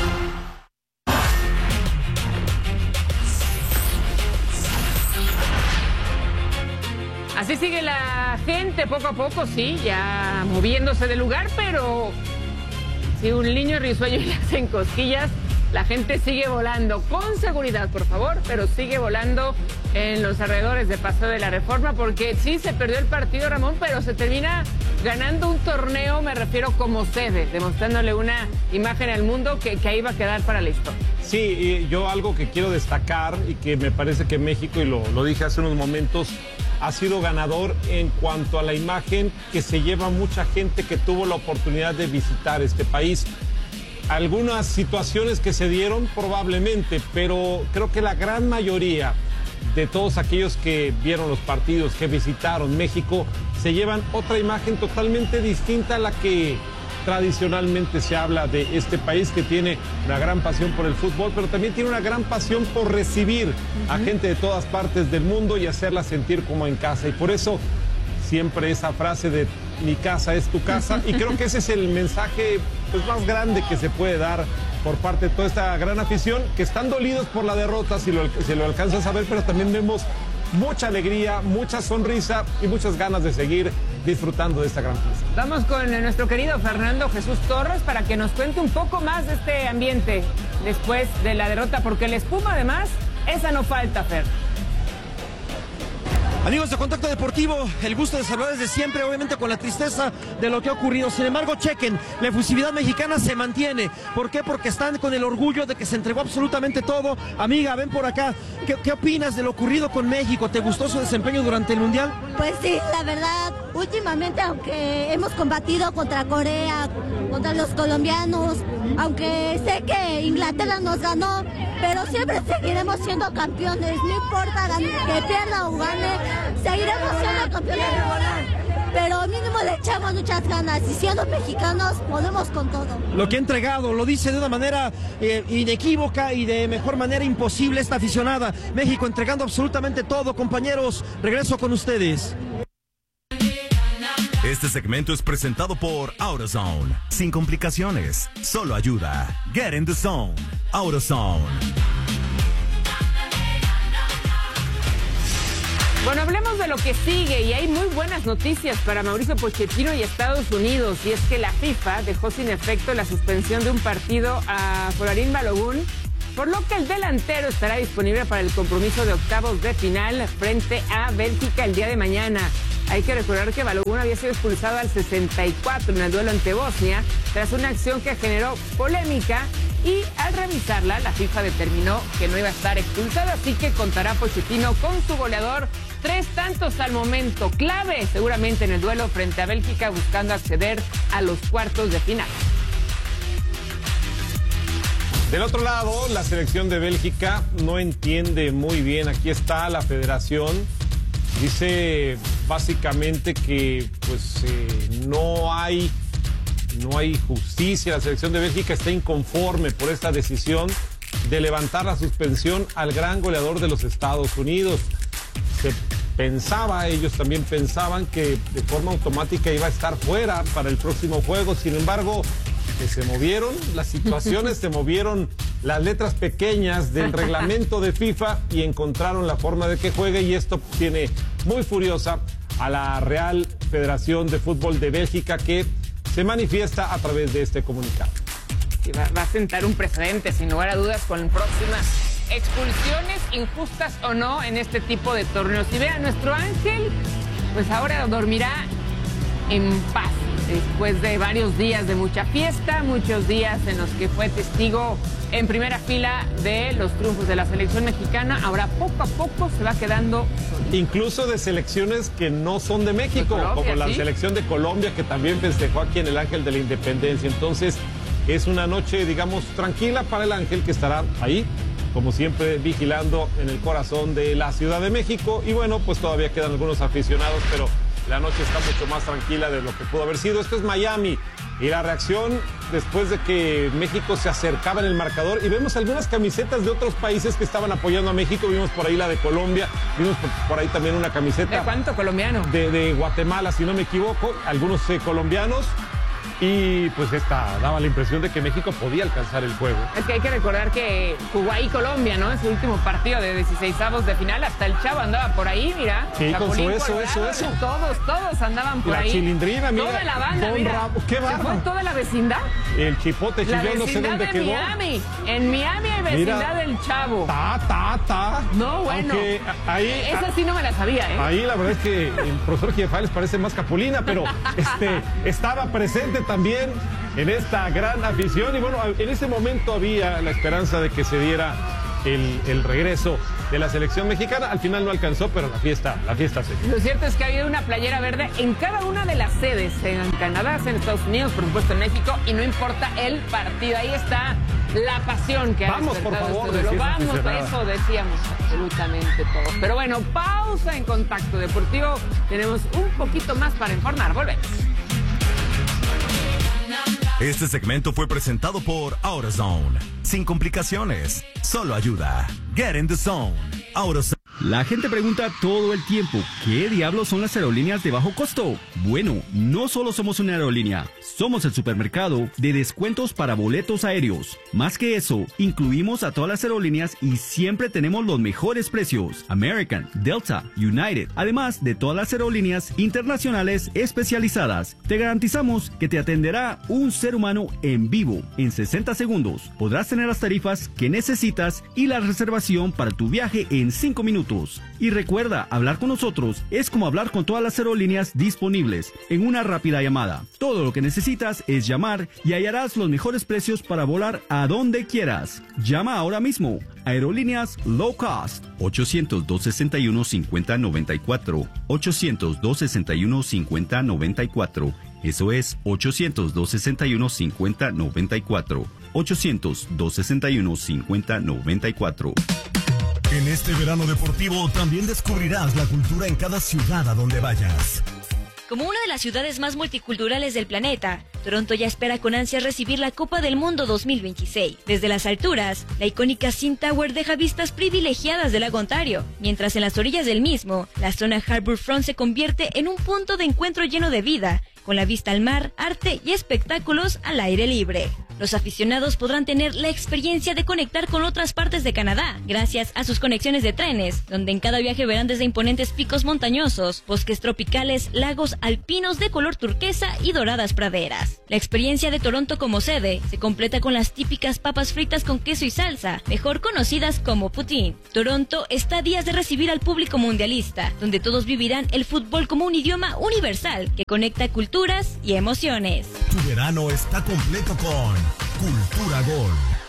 Así sigue la gente poco a poco, sí, ya moviéndose del lugar, pero si un niño risueño le hacen cosquillas, la gente sigue volando, con seguridad, por favor, pero sigue volando en los alrededores de Paseo de la Reforma, porque sí se perdió el partido, Ramón, pero se termina ganando un torneo, me refiero como sede, demostrándole una imagen al mundo que, que ahí va a quedar para la historia. Sí, y yo algo que quiero destacar y que me parece que México, y lo, lo dije hace unos momentos, ha sido ganador en cuanto a la imagen que se lleva mucha gente que tuvo la oportunidad de visitar este país. Algunas situaciones que se dieron probablemente, pero creo que la gran mayoría de todos aquellos que vieron los partidos, que visitaron México, se llevan otra imagen totalmente distinta a la que tradicionalmente se habla de este país, que tiene una gran pasión por el fútbol, pero también tiene una gran pasión por recibir uh-huh. a gente de todas partes del mundo y hacerla sentir como en casa. Y por eso siempre esa frase de mi casa es tu casa, y creo que ese es el mensaje pues, más grande que se puede dar por parte de toda esta gran afición, que están dolidos por la derrota, si lo, si lo alcanzas a ver, pero también vemos mucha alegría, mucha sonrisa y muchas ganas de seguir disfrutando de esta gran fiesta. Vamos con nuestro querido Fernando Jesús Torres para que nos cuente un poco más de este ambiente después de la derrota, porque la espuma además, esa no falta, Fer. Amigos de Contacto Deportivo, el gusto de saludar desde siempre, obviamente con la tristeza de lo que ha ocurrido. Sin embargo, chequen, la efusividad mexicana se mantiene. ¿Por qué? Porque están con el orgullo de que se entregó absolutamente todo. Amiga, ven por acá. ¿Qué, qué opinas de lo ocurrido con México? ¿Te gustó su desempeño durante el Mundial? Pues sí, la verdad, últimamente, aunque hemos combatido contra Corea, contra los colombianos, aunque sé que Inglaterra nos ganó, pero siempre seguiremos siendo campeones. No importa que pierda o gane, seguiremos siendo campeones. pero mínimo le echamos muchas ganas y siendo mexicanos podemos con todo. Lo que ha entregado, lo dice de una manera eh, inequívoca y de mejor manera imposible esta aficionada. México entregando absolutamente todo, compañeros. Regreso con ustedes. Este segmento es presentado por AutoZone. Sin complicaciones, solo ayuda. Get in the zone. AutoZone. Bueno, hablemos de lo que sigue y hay muy buenas noticias para Mauricio Pochettino y Estados Unidos, y es que la FIFA dejó sin efecto la suspensión de un partido a Folarin Balogun, por lo que el delantero estará disponible para el compromiso de octavos de final frente a Bélgica el día de mañana. Hay que recordar que Balogun había sido expulsado al sesenta y cuatro en el duelo ante Bosnia tras una acción que generó polémica, y al revisarla la FIFA determinó que no iba a estar expulsado, así que contará Pochettino con su goleador. Tres tantos al momento, clave seguramente en el duelo frente a Bélgica, buscando acceder a los cuartos de final. Del otro lado, la selección de Bélgica no entiende muy bien. Aquí está la federación. Dice básicamente que pues eh, no hay, no hay justicia. La selección de Bélgica está inconforme por esta decisión de levantar la suspensión al gran goleador de los Estados Unidos. Se pensaba, ellos también pensaban que de forma automática iba a estar fuera para el próximo juego. Sin embargo, que se movieron las situaciones, se movieron las letras pequeñas del reglamento de FIFA y encontraron la forma de que juegue, y esto tiene muy furiosa a la Real Federación de Fútbol de Bélgica, que se manifiesta a través de este comunicado. Y va, va a sentar un precedente, sin lugar a dudas, con próximas expulsiones, injustas o no, en este tipo de torneos. Y vean, nuestro Ángel, pues ahora dormirá en paz, después de varios días de mucha fiesta, muchos días en los que fue testigo en primera fila de los triunfos de la selección mexicana. Ahora poco a poco se va quedando solito. Incluso de selecciones que no son de México, de Colombia, como la ¿sí? selección de Colombia, que también festejó aquí en el Ángel de la Independencia. Entonces es una noche, digamos, tranquila para el Ángel, que estará ahí, como siempre, vigilando en el corazón de la Ciudad de México. Y bueno, pues todavía quedan algunos aficionados, pero la noche está mucho más tranquila de lo que pudo haber sido. Esto es Miami, y la reacción después de que México se acercaba en el marcador, y vemos algunas camisetas de otros países que estaban apoyando a México. Vimos por ahí la de Colombia, vimos por, por ahí también una camiseta. ¿De cuánto colombiano? De, de Guatemala, si no me equivoco, algunos eh, colombianos. Y pues esta daba la impresión de que México podía alcanzar el juego. Es que hay que recordar que jugó ahí Colombia, ¿no? En su último partido de dieciseisavos de final. Hasta el Chavo andaba por ahí, mira. Sí, Chapulín con su eso, Colorado, eso, eso. Todos, todos andaban por la ahí. La Chilindrina, mira. Toda la banda, Don mira. Rabo, qué ¿Se fue toda la vecindad? El Chipote La chillón, no sé dónde de quedó. Miami. En Miami hay vecindad mira, del Chavo. Ta, ta, ta. No, bueno. Aunque ahí, esa sí no me la sabía, ¿eh? Ahí la verdad es que el profesor Giefales parece más Capulina, pero este estaba presente también en esta gran afición. Y bueno, en ese momento había la esperanza de que se diera el, el regreso de la selección mexicana. Al final no alcanzó, pero la fiesta, la fiesta se dio. Lo cierto es que ha habido una playera verde en cada una de las sedes, en Canadá, en Estados Unidos, por supuesto en México, y no importa el partido. Ahí está la pasión que ha Vamos, por favor, este Vamos, eso decíamos absolutamente todos. Pero bueno, pausa en Contacto Deportivo. Tenemos un poquito más para informar. Volvemos. Este segmento fue presentado por AutoZone. Sin complicaciones, solo ayuda. Get in the zone. AutoZone. La gente pregunta todo el tiempo, ¿qué diablos son las aerolíneas de bajo costo? Bueno, no solo somos una aerolínea, somos el supermercado de descuentos para boletos aéreos. Más que eso, incluimos a todas las aerolíneas y siempre tenemos los mejores precios. American, Delta, United, además de todas las aerolíneas internacionales especializadas. Te garantizamos que te atenderá un ser humano en vivo. En sesenta segundos podrás tener las tarifas que necesitas y la reservación para tu viaje en cinco minutos. Y recuerda, hablar con nosotros es como hablar con todas las aerolíneas disponibles en una rápida llamada. Todo lo que necesitas es llamar y hallarás los mejores precios para volar a donde quieras. Llama ahora mismo. Aerolíneas Low Cost. ochocientos, dos sesenta y uno, cincuenta noventa y cuatro. ochocientos, dos sesenta y uno, cincuenta noventa y cuatro. Eso es ochocientos, dos sesenta y uno, cincuenta noventa y cuatro. ochocientos, dos sesenta y uno, cincuenta noventa y cuatro. En este verano deportivo también descubrirás la cultura en cada ciudad a donde vayas. Como una de las ciudades más multiculturales del planeta, Toronto ya espera con ansias recibir la Copa del Mundo dos mil veintiséis. Desde las alturas, la icónica CN Tower deja vistas privilegiadas del lago Ontario, mientras en las orillas del mismo, la zona Harbourfront se convierte en un punto de encuentro lleno de vida, con la vista al mar, arte y espectáculos al aire libre. Los aficionados podrán tener la experiencia de conectar con otras partes de Canadá, gracias a sus conexiones de trenes, donde en cada viaje verán desde imponentes picos montañosos, bosques tropicales, lagos alpinos de color turquesa y doradas praderas. La experiencia de Toronto como sede se completa con las típicas papas fritas con queso y salsa, mejor conocidas como poutine. Toronto está a días de recibir al público mundialista, donde todos vivirán el fútbol como un idioma universal que conecta culturas y emociones. Tu verano está completo con Cultura Gol.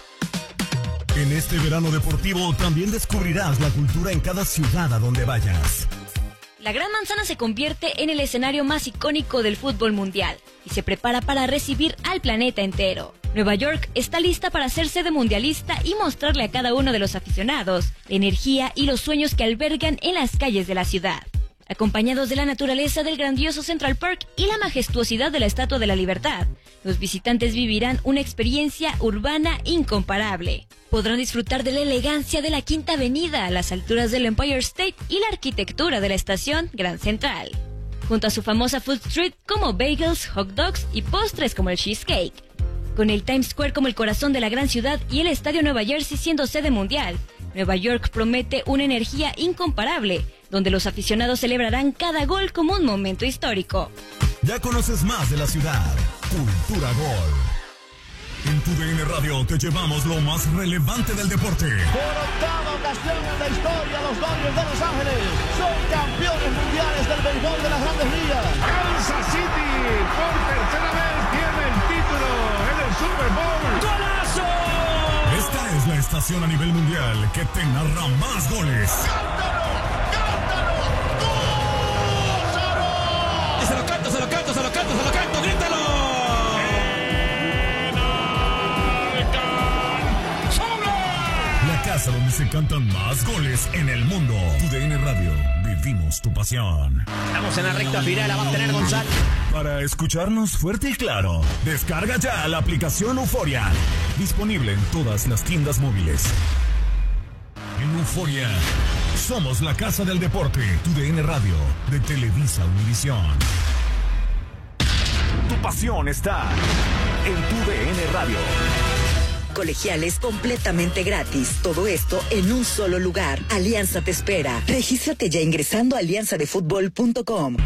En este verano deportivo también descubrirás la cultura en cada ciudad a donde vayas. La Gran Manzana se convierte en el escenario más icónico del fútbol mundial y se prepara para recibir al planeta entero. Nueva York está lista para ser sede mundialista y mostrarle a cada uno de los aficionados la energía y los sueños que albergan en las calles de la ciudad. Acompañados de la naturaleza del grandioso Central Park y la majestuosidad de la Estatua de la Libertad, los visitantes vivirán una experiencia urbana incomparable. Podrán disfrutar de la elegancia de la Quinta Avenida a las alturas del Empire State y la arquitectura de la estación Grand Central, junto a su famosa Food Street como bagels, hot dogs y postres como el cheesecake. Con el Times Square como el corazón de la gran ciudad y el Estadio Nueva Jersey siendo sede mundial, Nueva York promete una energía incomparable, donde los aficionados celebrarán cada gol como un momento histórico. Ya conoces más de la ciudad. Cultura Gol. En tu D N Radio te llevamos lo más relevante del deporte. Por octava ocasión en la historia, los Dodgers de Los Ángeles son campeones mundiales del béisbol de las Grandes Ligas. Kansas City por tercera vez tiene el título en el Super Bowl. ¡Golazo! Esta es la estación a nivel mundial que te narra más goles. Se lo canto, se lo canto, se lo canto, se lo canto, grítalo. La casa donde se cantan más goles en el mundo. Tu D N Radio, vivimos tu pasión. Estamos en la recta final, la va a tener Gonzalo. Para escucharnos fuerte y claro, descarga ya la aplicación Euforia. Disponible en todas las tiendas móviles. En Euforia, somos la casa del deporte. Tu D N Radio, de Televisa Univisión. Tu pasión está en Tu D N Radio. Colegiales completamente gratis. Todo esto en un solo lugar. Alianza te espera. Regístrate ya ingresando a alianza de fútbol punto com.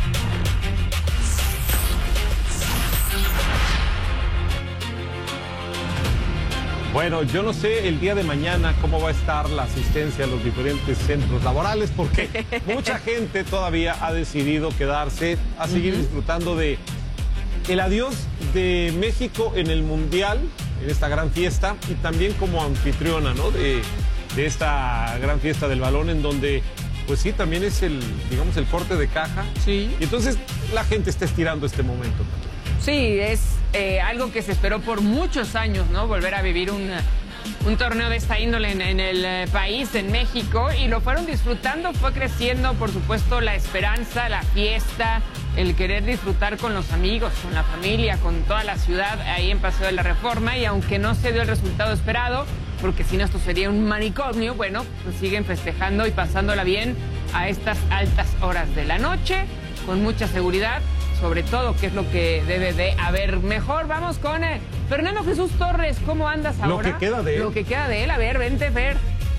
Bueno, yo no sé el día de mañana cómo va a estar la asistencia a los diferentes centros laborales, porque mucha gente todavía ha decidido quedarse a seguir uh-huh. disfrutando de el adiós de México en el Mundial, en esta gran fiesta, y también como anfitriona, ¿no? De, de esta gran fiesta del balón, en donde, pues sí, también es el, digamos, el corte de caja. Sí. Y entonces la gente está estirando este momento. Sí, es eh, algo que se esperó por muchos años, ¿no? Volver a vivir un, un torneo de esta índole en, en el eh, país, en México, y lo fueron disfrutando, fue creciendo, por supuesto, la esperanza, la fiesta, el querer disfrutar con los amigos, con la familia, con toda la ciudad ahí en Paseo de la Reforma, y aunque no se dio el resultado esperado, porque si no esto sería un manicomio, bueno, pues siguen festejando y pasándola bien a estas altas horas de la noche, con mucha seguridad, sobre todo, que es lo que debe de haber. Mejor vamos con eh, Fernando Jesús Torres. ¿Cómo andas ahora? Lo que queda de él. Lo que queda de él. A ver, vente, Fer.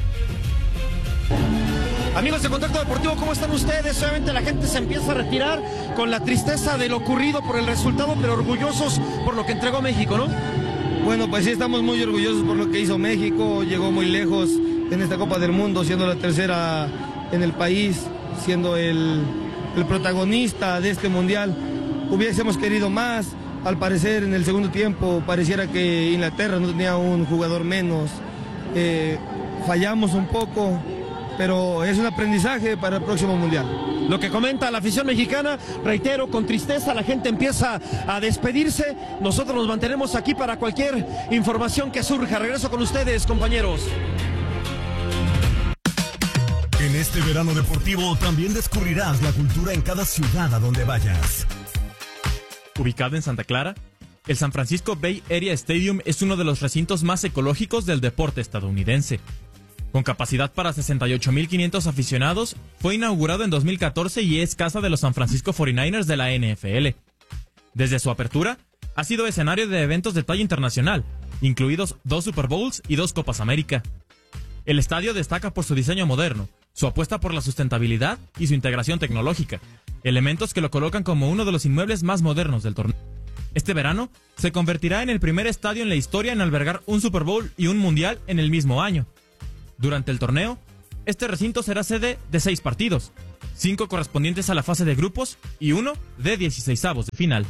Amigos de Contacto Deportivo, ¿cómo están ustedes? Obviamente la gente se empieza a retirar con la tristeza de lo ocurrido por el resultado, pero orgullosos por lo que entregó México, ¿no? Bueno, pues sí, estamos muy orgullosos por lo que hizo México. Llegó muy lejos en esta Copa del Mundo, siendo la tercera en el país, siendo el, el protagonista de este Mundial. Hubiésemos querido más. Al parecer, en el segundo tiempo, pareciera que Inglaterra no tenía un jugador menos. Eh, fallamos un poco, pero es un aprendizaje para el próximo Mundial. Lo que comenta la afición mexicana, reitero, con tristeza la gente empieza a despedirse. Nosotros nos mantenemos aquí para cualquier información que surja. Regreso con ustedes, compañeros. En este Este verano deportivo también descubrirás la cultura en cada ciudad a donde vayas. Ubicado en Santa Clara, el San Francisco Bay Area Stadium es uno de los recintos más ecológicos del deporte estadounidense. Con capacidad para sesenta y ocho mil quinientos aficionados, fue inaugurado en dos mil catorce y es casa de los San Francisco cuarenta y nueve ers de la N F L. Desde su apertura, ha sido escenario de eventos de talla internacional, incluidos dos Super Bowls y dos Copas América. El estadio destaca por su diseño moderno, su apuesta por la sustentabilidad y su integración tecnológica, elementos que lo colocan como uno de los inmuebles más modernos del torneo. Este verano, se convertirá en el primer estadio en la historia en albergar un Super Bowl y un Mundial en el mismo año. Durante el torneo, este recinto será sede de seis partidos, cinco correspondientes a la fase de grupos y uno de dieciseisavos de final.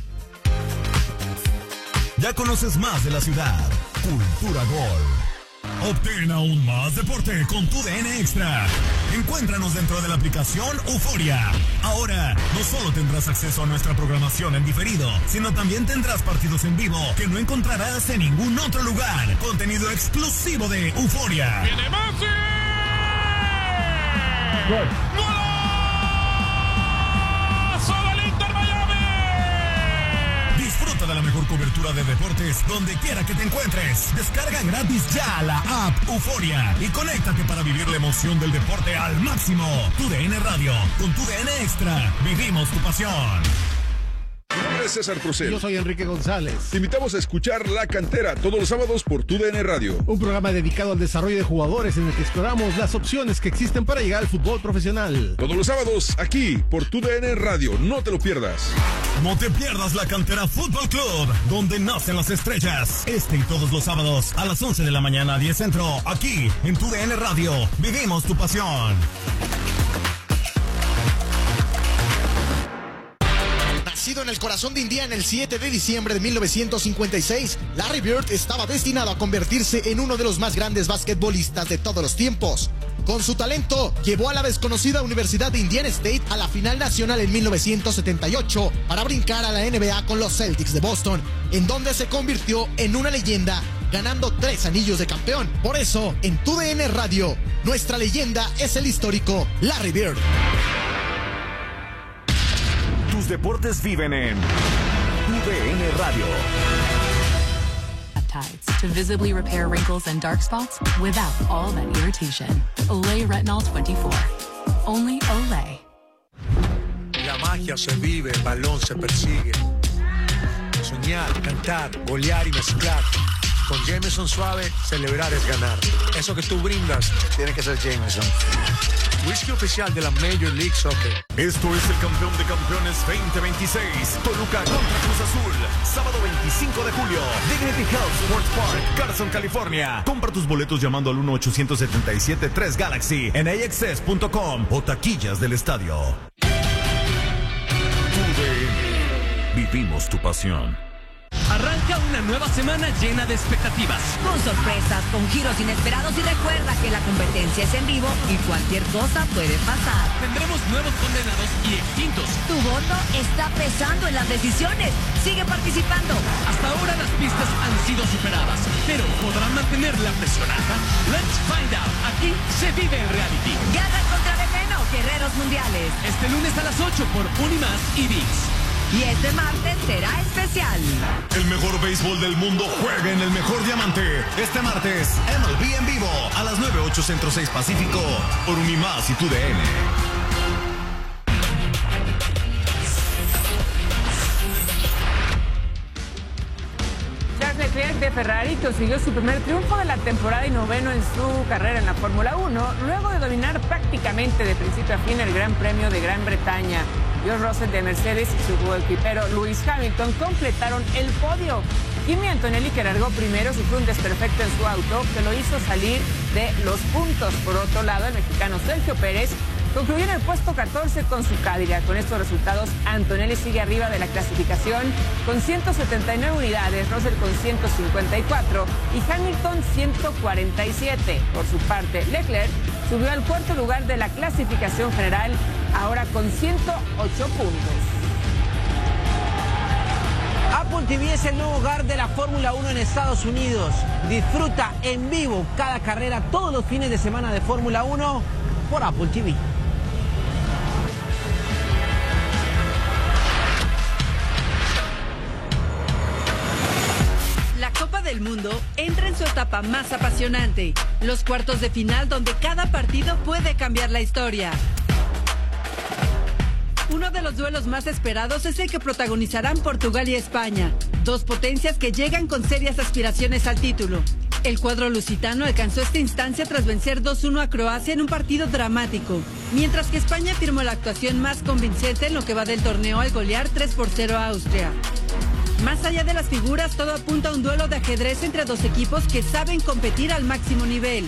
Ya conoces más de la ciudad. Cultura Gol. Obtén aún más deporte con tu D N Extra. Encuéntranos dentro de la aplicación Euforia. Ahora, no solo tendrás acceso a nuestra programación en diferido, sino también tendrás partidos en vivo que no encontrarás en ningún otro lugar. Contenido exclusivo de Euforia. ¡Viene Messi! ¡Gol! Disfruta de la mejor cobertura de deportes donde quiera que te encuentres. Descarga gratis ya la app Euforia y conéctate para vivir la emoción del deporte al máximo. Tu D N Radio, con tu D N Extra, vivimos tu pasión. Mi nombre es César Procel. Yo soy Enrique González. Te invitamos a escuchar La Cantera todos los sábados por tu D N Radio. Un programa dedicado al desarrollo de jugadores en el que exploramos las opciones que existen para llegar al fútbol profesional. Todos los sábados aquí por tu D N Radio. No te lo pierdas. No te pierdas La Cantera Fútbol Club, donde nacen las estrellas. Este y todos los sábados a las once de la mañana, diez centro, aquí en tu D N Radio. Vivimos tu pasión. Nacido en el corazón de Indiana el siete de diciembre de mil novecientos cincuenta y seis, Larry Bird estaba destinado a convertirse en uno de los más grandes basquetbolistas de todos los tiempos. Con su talento, llevó a la desconocida Universidad de Indiana State a la final nacional en mil novecientos setenta y ocho para brincar a la N B A con los Celtics de Boston, en donde se convirtió en una leyenda, ganando tres anillos de campeón. Por eso, en tu D N Radio, nuestra leyenda es el histórico Larry Bird. Tus deportes viven en tu D N Radio. To visibly repair wrinkles and dark spots without all that irritation. Olay Retinol veinticuatro. Only Olay. La magia se vive, el balón se persigue. Soñar, cantar, golear y mezclar. Con Jameson Suave, celebrar es ganar. Eso que tú brindas, tiene que ser Jameson. Whisky oficial de la Major League Soccer. Esto es el campeón de campeones veinte veintiséis. Toluca contra Cruz Azul. Sábado veinticinco de julio. Dignity Health Sports Park, Carson, California. Compra tus boletos llamando al uno ochocientos setenta y siete tres Galaxy en a x s punto com o taquillas del estadio. Tu D N. Vivimos tu pasión. Arranca una nueva semana llena de expectativas. Con sorpresas, con giros inesperados y recuerda que la competencia es en vivo y cualquier cosa puede pasar. Tendremos nuevos condenados y extintos. Tu voto está pesando en las decisiones. Sigue participando. Hasta ahora las pistas han sido superadas, pero ¿podrán mantener la presión alta? Let's find out. Aquí se vive el reality. Guerra contra Veneno, Guerreros Mundiales. Este lunes a las ocho por Unimás y V I X. Y este martes será especial. El mejor béisbol del mundo juega en el mejor diamante. Este martes, M L B en vivo a las nueve, ocho Centro, seis Pacífico por Unimás y tu D N. Charles Leclerc de Ferrari consiguió su primer triunfo de la temporada y noveno en su carrera en la Fórmula uno, luego de dominar prácticamente de principio a fin el Gran Premio de Gran Bretaña. George Russell de Mercedes y su coequipero Lewis Hamilton completaron el podio. Kimi Antonelli, que largó primero, sufrió un desperfecto en su auto que lo hizo salir de los puntos. Por otro lado, el mexicano Sergio Pérez concluyó en el puesto catorce con su Cadillac. Con estos resultados, Antonelli sigue arriba de la clasificación con ciento setenta y nueve unidades, Russell con ciento cincuenta y cuatro y Hamilton ciento cuarenta y siete. Por su parte, Leclerc subió al cuarto lugar de la clasificación general, ahora con ciento ocho puntos. Apple T V es el nuevo hogar de la Fórmula uno en Estados Unidos. Disfruta en vivo cada carrera todos los fines de semana de Fórmula uno por Apple T V. del Mundo entra en su etapa más apasionante, los cuartos de final donde cada partido puede cambiar la historia. Uno de los duelos más esperados es el que protagonizarán Portugal y España, dos potencias que llegan con serias aspiraciones al título. El cuadro lusitano alcanzó esta instancia tras vencer dos uno a Croacia en un partido dramático, mientras que España firmó la actuación más convincente en lo que va del torneo al golear tres por cero a Austria. Más allá de las figuras, todo apunta a un duelo de ajedrez entre dos equipos que saben competir al máximo nivel.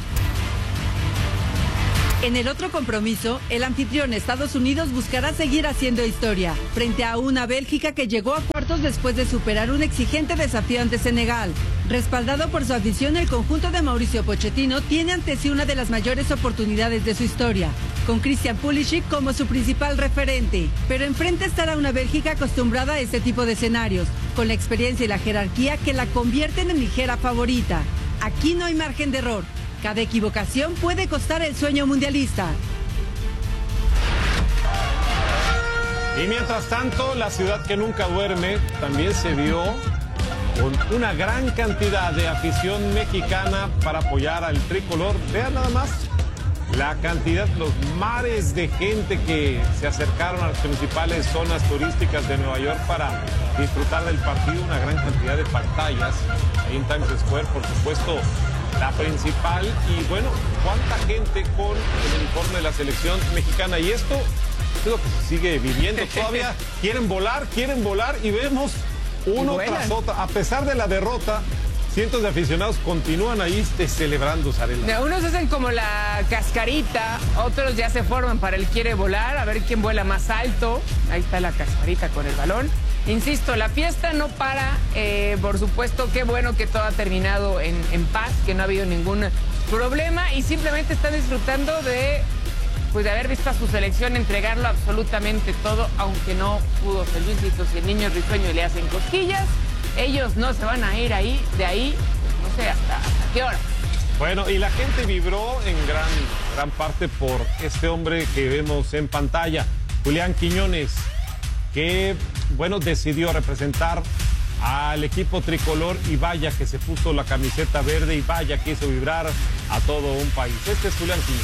En el otro compromiso, el anfitrión Estados Unidos buscará seguir haciendo historia, frente a una Bélgica que llegó a cuartos después de superar un exigente desafío ante Senegal. Respaldado por su afición, el conjunto de Mauricio Pochettino tiene ante sí una de las mayores oportunidades de su historia, con Christian Pulisic como su principal referente. Pero enfrente estará una Bélgica acostumbrada a este tipo de escenarios, con la experiencia y la jerarquía que la convierten en ligera favorita. Aquí no hay margen de error. Cada equivocación puede costar el sueño mundialista. Y mientras tanto, la ciudad que nunca duerme también se vio con una gran cantidad de afición mexicana para apoyar al tricolor. Vean nada más la cantidad, los mares de gente que se acercaron a las principales zonas turísticas de Nueva York para disfrutar del partido. Una gran cantidad de pantallas ahí en Times Square, por supuesto, la principal. Y bueno, cuánta gente con el uniforme de la selección mexicana. Y esto es lo que se sigue viviendo. Todavía quieren volar, quieren volar y vemos uno tras otro. A pesar de la derrota, cientos de aficionados continúan ahí celebrando, Sarela. Unos hacen como la cascarita, otros ya se forman para el quiere volar, a ver quién vuela más alto. Ahí está la cascarita con el balón. Insisto, la fiesta no para, eh, por supuesto, qué bueno que todo ha terminado en, en paz, que no ha habido ningún problema y simplemente están disfrutando de, pues, de haber visto a su selección entregarlo absolutamente todo, aunque no pudo ser. Yo insisto, si el niño es risueño y le hacen cosquillas, ellos no se van a ir ahí, de ahí, pues, no sé, hasta, hasta qué hora. Bueno, y la gente vibró en gran, gran parte por este hombre que vemos en pantalla, Julián Quiñones, que, bueno, decidió representar al equipo tricolor y vaya que se puso la camiseta verde y vaya que hizo vibrar a todo un país. Este es Julián Quiñones.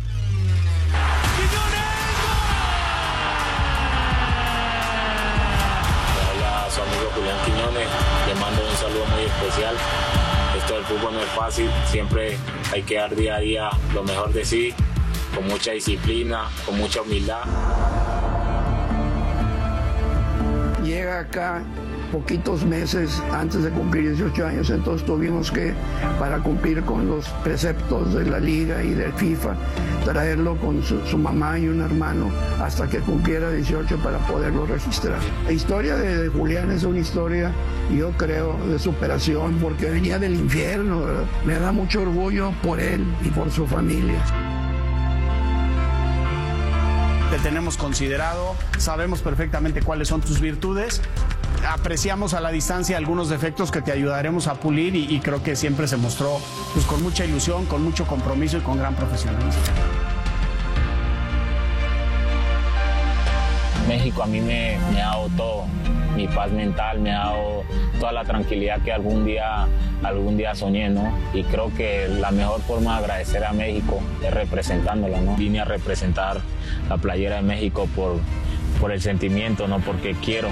Hola, su amigo Julián Quiñones, le mando un saludo muy especial. Esto del fútbol no es fácil, siempre hay que dar día a día lo mejor de sí, con mucha disciplina, con mucha humildad. Llega acá poquitos meses antes de cumplir dieciocho años, entonces tuvimos que, para cumplir con los preceptos de la liga y del FIFA, traerlo con su, su mamá y un hermano hasta que cumpliera dieciocho para poderlo registrar. La historia de, de Julián es una historia, yo creo, de superación, porque venía del infierno, ¿verdad? Me da mucho orgullo por él y por su familia. Te tenemos considerado, sabemos perfectamente cuáles son tus virtudes, apreciamos a la distancia algunos defectos que te ayudaremos a pulir y, y creo que siempre se mostró, pues, con mucha ilusión, con mucho compromiso y con gran profesionalismo. México a mí me, me ha dado todo, mi paz mental, me ha dado toda la tranquilidad que algún día, algún día soñé, ¿no? Y creo que la mejor forma de agradecer a México es representándolo, ¿no? Vine a representar la playera de México por, por el sentimiento, no porque quiero.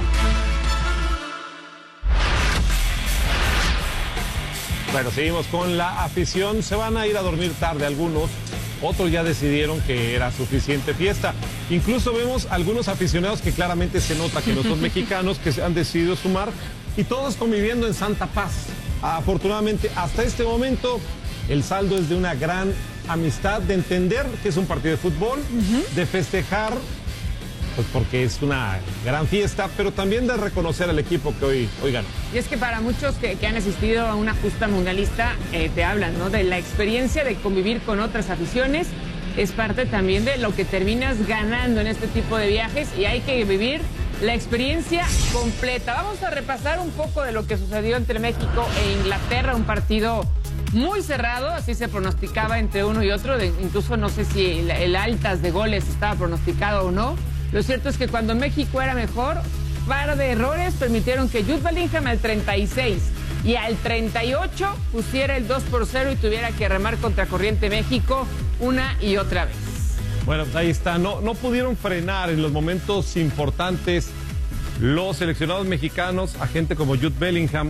Bueno, seguimos con la afición. Se van a ir a dormir tarde algunos, otros ya decidieron que era suficiente fiesta. Incluso vemos algunos aficionados que claramente se nota que no son mexicanos, que se han decidido sumar, y todos conviviendo en santa paz. Afortunadamente, hasta este momento, el saldo es de una gran amistad, de entender que es un partido de fútbol, uh-huh. de festejar, pues porque es una gran fiesta, pero también de reconocer al equipo que hoy, hoy ganó. Y es que para muchos que, que han asistido a una justa mundialista, eh, te hablan, ¿no?, de la experiencia de convivir con otras aficiones. Es parte también de lo que terminas ganando en este tipo de viajes y hay que vivir la experiencia completa. Vamos a repasar un poco de lo que sucedió entre México e Inglaterra, un partido muy cerrado, así se pronosticaba entre uno y otro, de, incluso no sé si el, el altas de goles estaba pronosticado o no. Lo cierto es que cuando México era mejor, par de errores permitieron que Jude Bellingham al treinta y seis y al treinta y ocho pusiera el dos por cero y tuviera que remar contra corriente México una y otra vez. Bueno, ahí está, no, no pudieron frenar en los momentos importantes los seleccionados mexicanos, a gente como Jude Bellingham,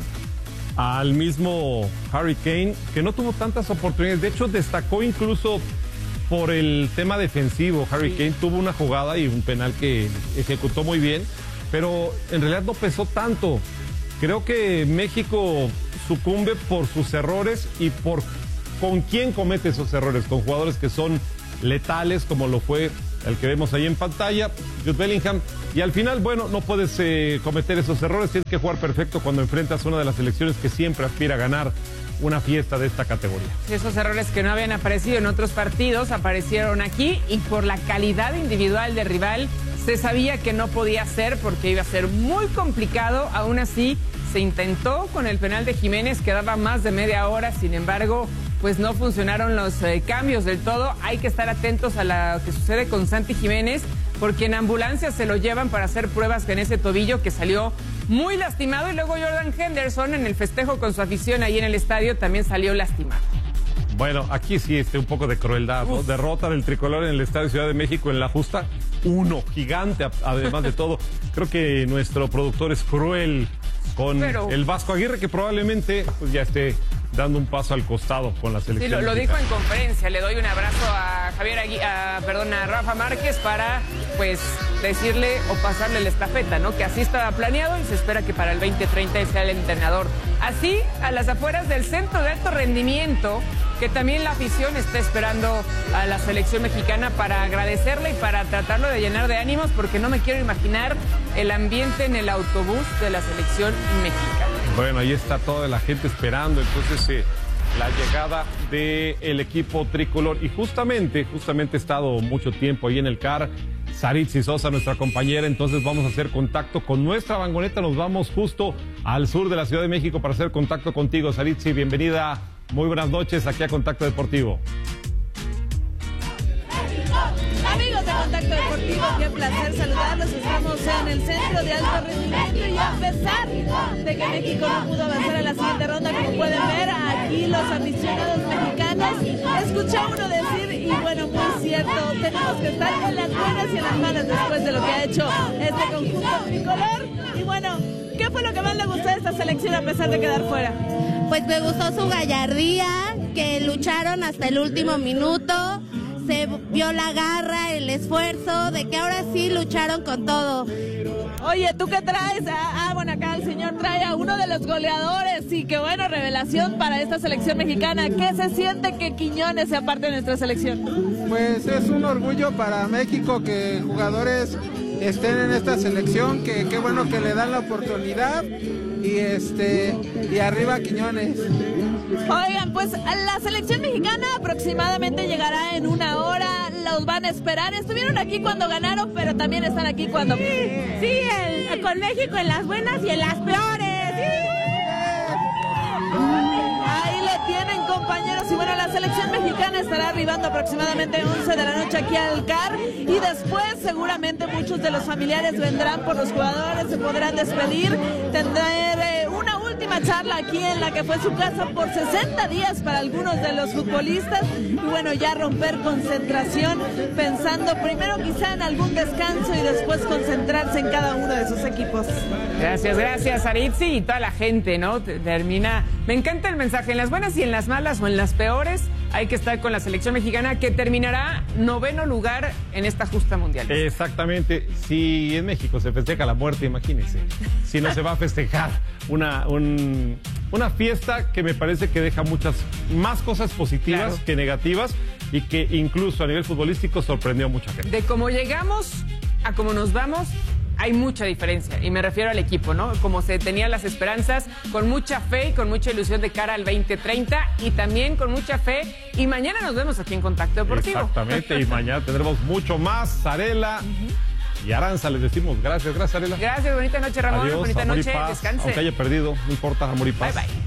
al mismo Harry Kane, que no tuvo tantas oportunidades. De hecho, destacó incluso por el tema defensivo. Harry sí. Kane tuvo una jugada y un penal que ejecutó muy bien, pero en realidad no pesó tanto. Creo que México sucumbe por sus errores y por con quién comete esos errores, con jugadores que son letales, como lo fue el que vemos ahí en pantalla, Jude Bellingham, y al final, bueno, no puedes eh, cometer esos errores, tienes que jugar perfecto cuando enfrentas una de las selecciones que siempre aspira a ganar una fiesta de esta categoría. Esos errores que no habían aparecido en otros partidos aparecieron aquí, y por la calidad individual del rival se sabía que no podía ser, porque iba a ser muy complicado. Aún así se intentó con el penal de Jiménez, quedaba más de media hora, sin embargo pues no funcionaron los eh, cambios del todo. Hay que estar atentos a lo que sucede con Santi Jiménez, porque en ambulancia se lo llevan para hacer pruebas en ese tobillo que salió muy lastimado, y luego Jordan Henderson en el festejo con su afición ahí en el estadio también salió lastimado. Bueno, aquí sí este, un poco de crueldad, ¿no? Derrota del tricolor en el Estadio Ciudad de México en la justa uno, gigante, además de todo. Creo que nuestro productor es cruel con Pero... el Vasco Aguirre, que probablemente pues, ya esté dando un paso al costado con la selección. Sí, lo, lo dijo en conferencia. Le doy un abrazo a Javier Agui a, perdón, a Rafa Márquez para pues decirle o pasarle la estafeta, ¿no? Que así estaba planeado y se espera que para el veinte treinta sea el entrenador. Así, a las afueras del centro de alto rendimiento, que también la afición está esperando a la selección mexicana para agradecerle y para tratarlo de llenar de ánimos, porque no me quiero imaginar el ambiente en el autobús de la selección mexicana. Bueno, ahí está toda la gente esperando entonces eh, la llegada del equipo tricolor. Y justamente, justamente he estado mucho tiempo ahí en el C A R. Saritzi Sosa, nuestra compañera, entonces vamos a hacer contacto con nuestra vagoneta. Nos vamos justo al sur de la Ciudad de México para hacer contacto contigo. Saritzi, bienvenida. Muy buenas noches aquí a Contacto Deportivo. Amigos de Contacto Deportivo, qué placer saludarlos. Estamos en el centro de alto rendimiento y a pesar de que México no pudo avanzar a la siguiente ronda, como pueden ver, aquí los aficionados mexicanos, escuché a uno decir, y bueno, muy cierto, tenemos que estar en las buenas y en las malas después de lo que ha hecho este conjunto tricolor. Y bueno, ¿qué fue lo que más le gustó de esta selección a pesar de quedar fuera? Pues me gustó su gallardía, que lucharon hasta el último minuto. Se vio la garra, el esfuerzo, de que ahora sí lucharon con todo. Oye, ¿tú qué traes? Ah, ah, bueno, acá el señor trae a uno de los goleadores y qué bueno, revelación para esta selección mexicana. ¿Qué se siente que Quiñones sea parte de nuestra selección? Pues es un orgullo para México que jugadores estén en esta selección, que qué bueno que le dan la oportunidad y este y arriba Quiñones. Oigan, pues la selección mexicana aproximadamente llegará en una hora, los van a esperar. Estuvieron aquí cuando ganaron, pero también están aquí cuando... Sí, sí el, con México en las buenas y en las peores. Sí. Ahí lo tienen, compañeros. Y bueno, la selección mexicana estará arribando aproximadamente once de la noche aquí al C A R, y después seguramente muchos de los familiares vendrán por los jugadores, se podrán despedir, tendrán eh, una última charla aquí en la que fue su casa por sesenta días para algunos de los futbolistas, y bueno, ya romper concentración pensando primero quizá en algún descanso y después concentrarse en cada uno de sus equipos. Gracias, gracias Aritzi y toda la gente, ¿no? Termina, me encanta el mensaje, en las buenas y en las malas o en las peores hay que estar con la selección mexicana, que terminará noveno lugar en esta justa mundial. Exactamente. Si en México se festeja la muerte, imagínense. Si no se va a festejar una, un, una fiesta que me parece que deja muchas más cosas positivas claro. que negativas, y que incluso a nivel futbolístico sorprendió a mucha gente. De cómo llegamos a cómo nos vamos, hay mucha diferencia, y me refiero al equipo, ¿no? Como se tenían las esperanzas, con mucha fe y con mucha ilusión de cara al veinte treinta, y también con mucha fe, y mañana nos vemos aquí en Contacto Deportivo. Exactamente, y mañana tendremos mucho más. Sarela uh-huh. y Aranza, les decimos gracias, gracias Sarela. Gracias, bonita noche Ramón, Adiós, bonita amor noche, y paz, descanse. Aunque haya perdido, no importa, amor y paz. Bye, bye.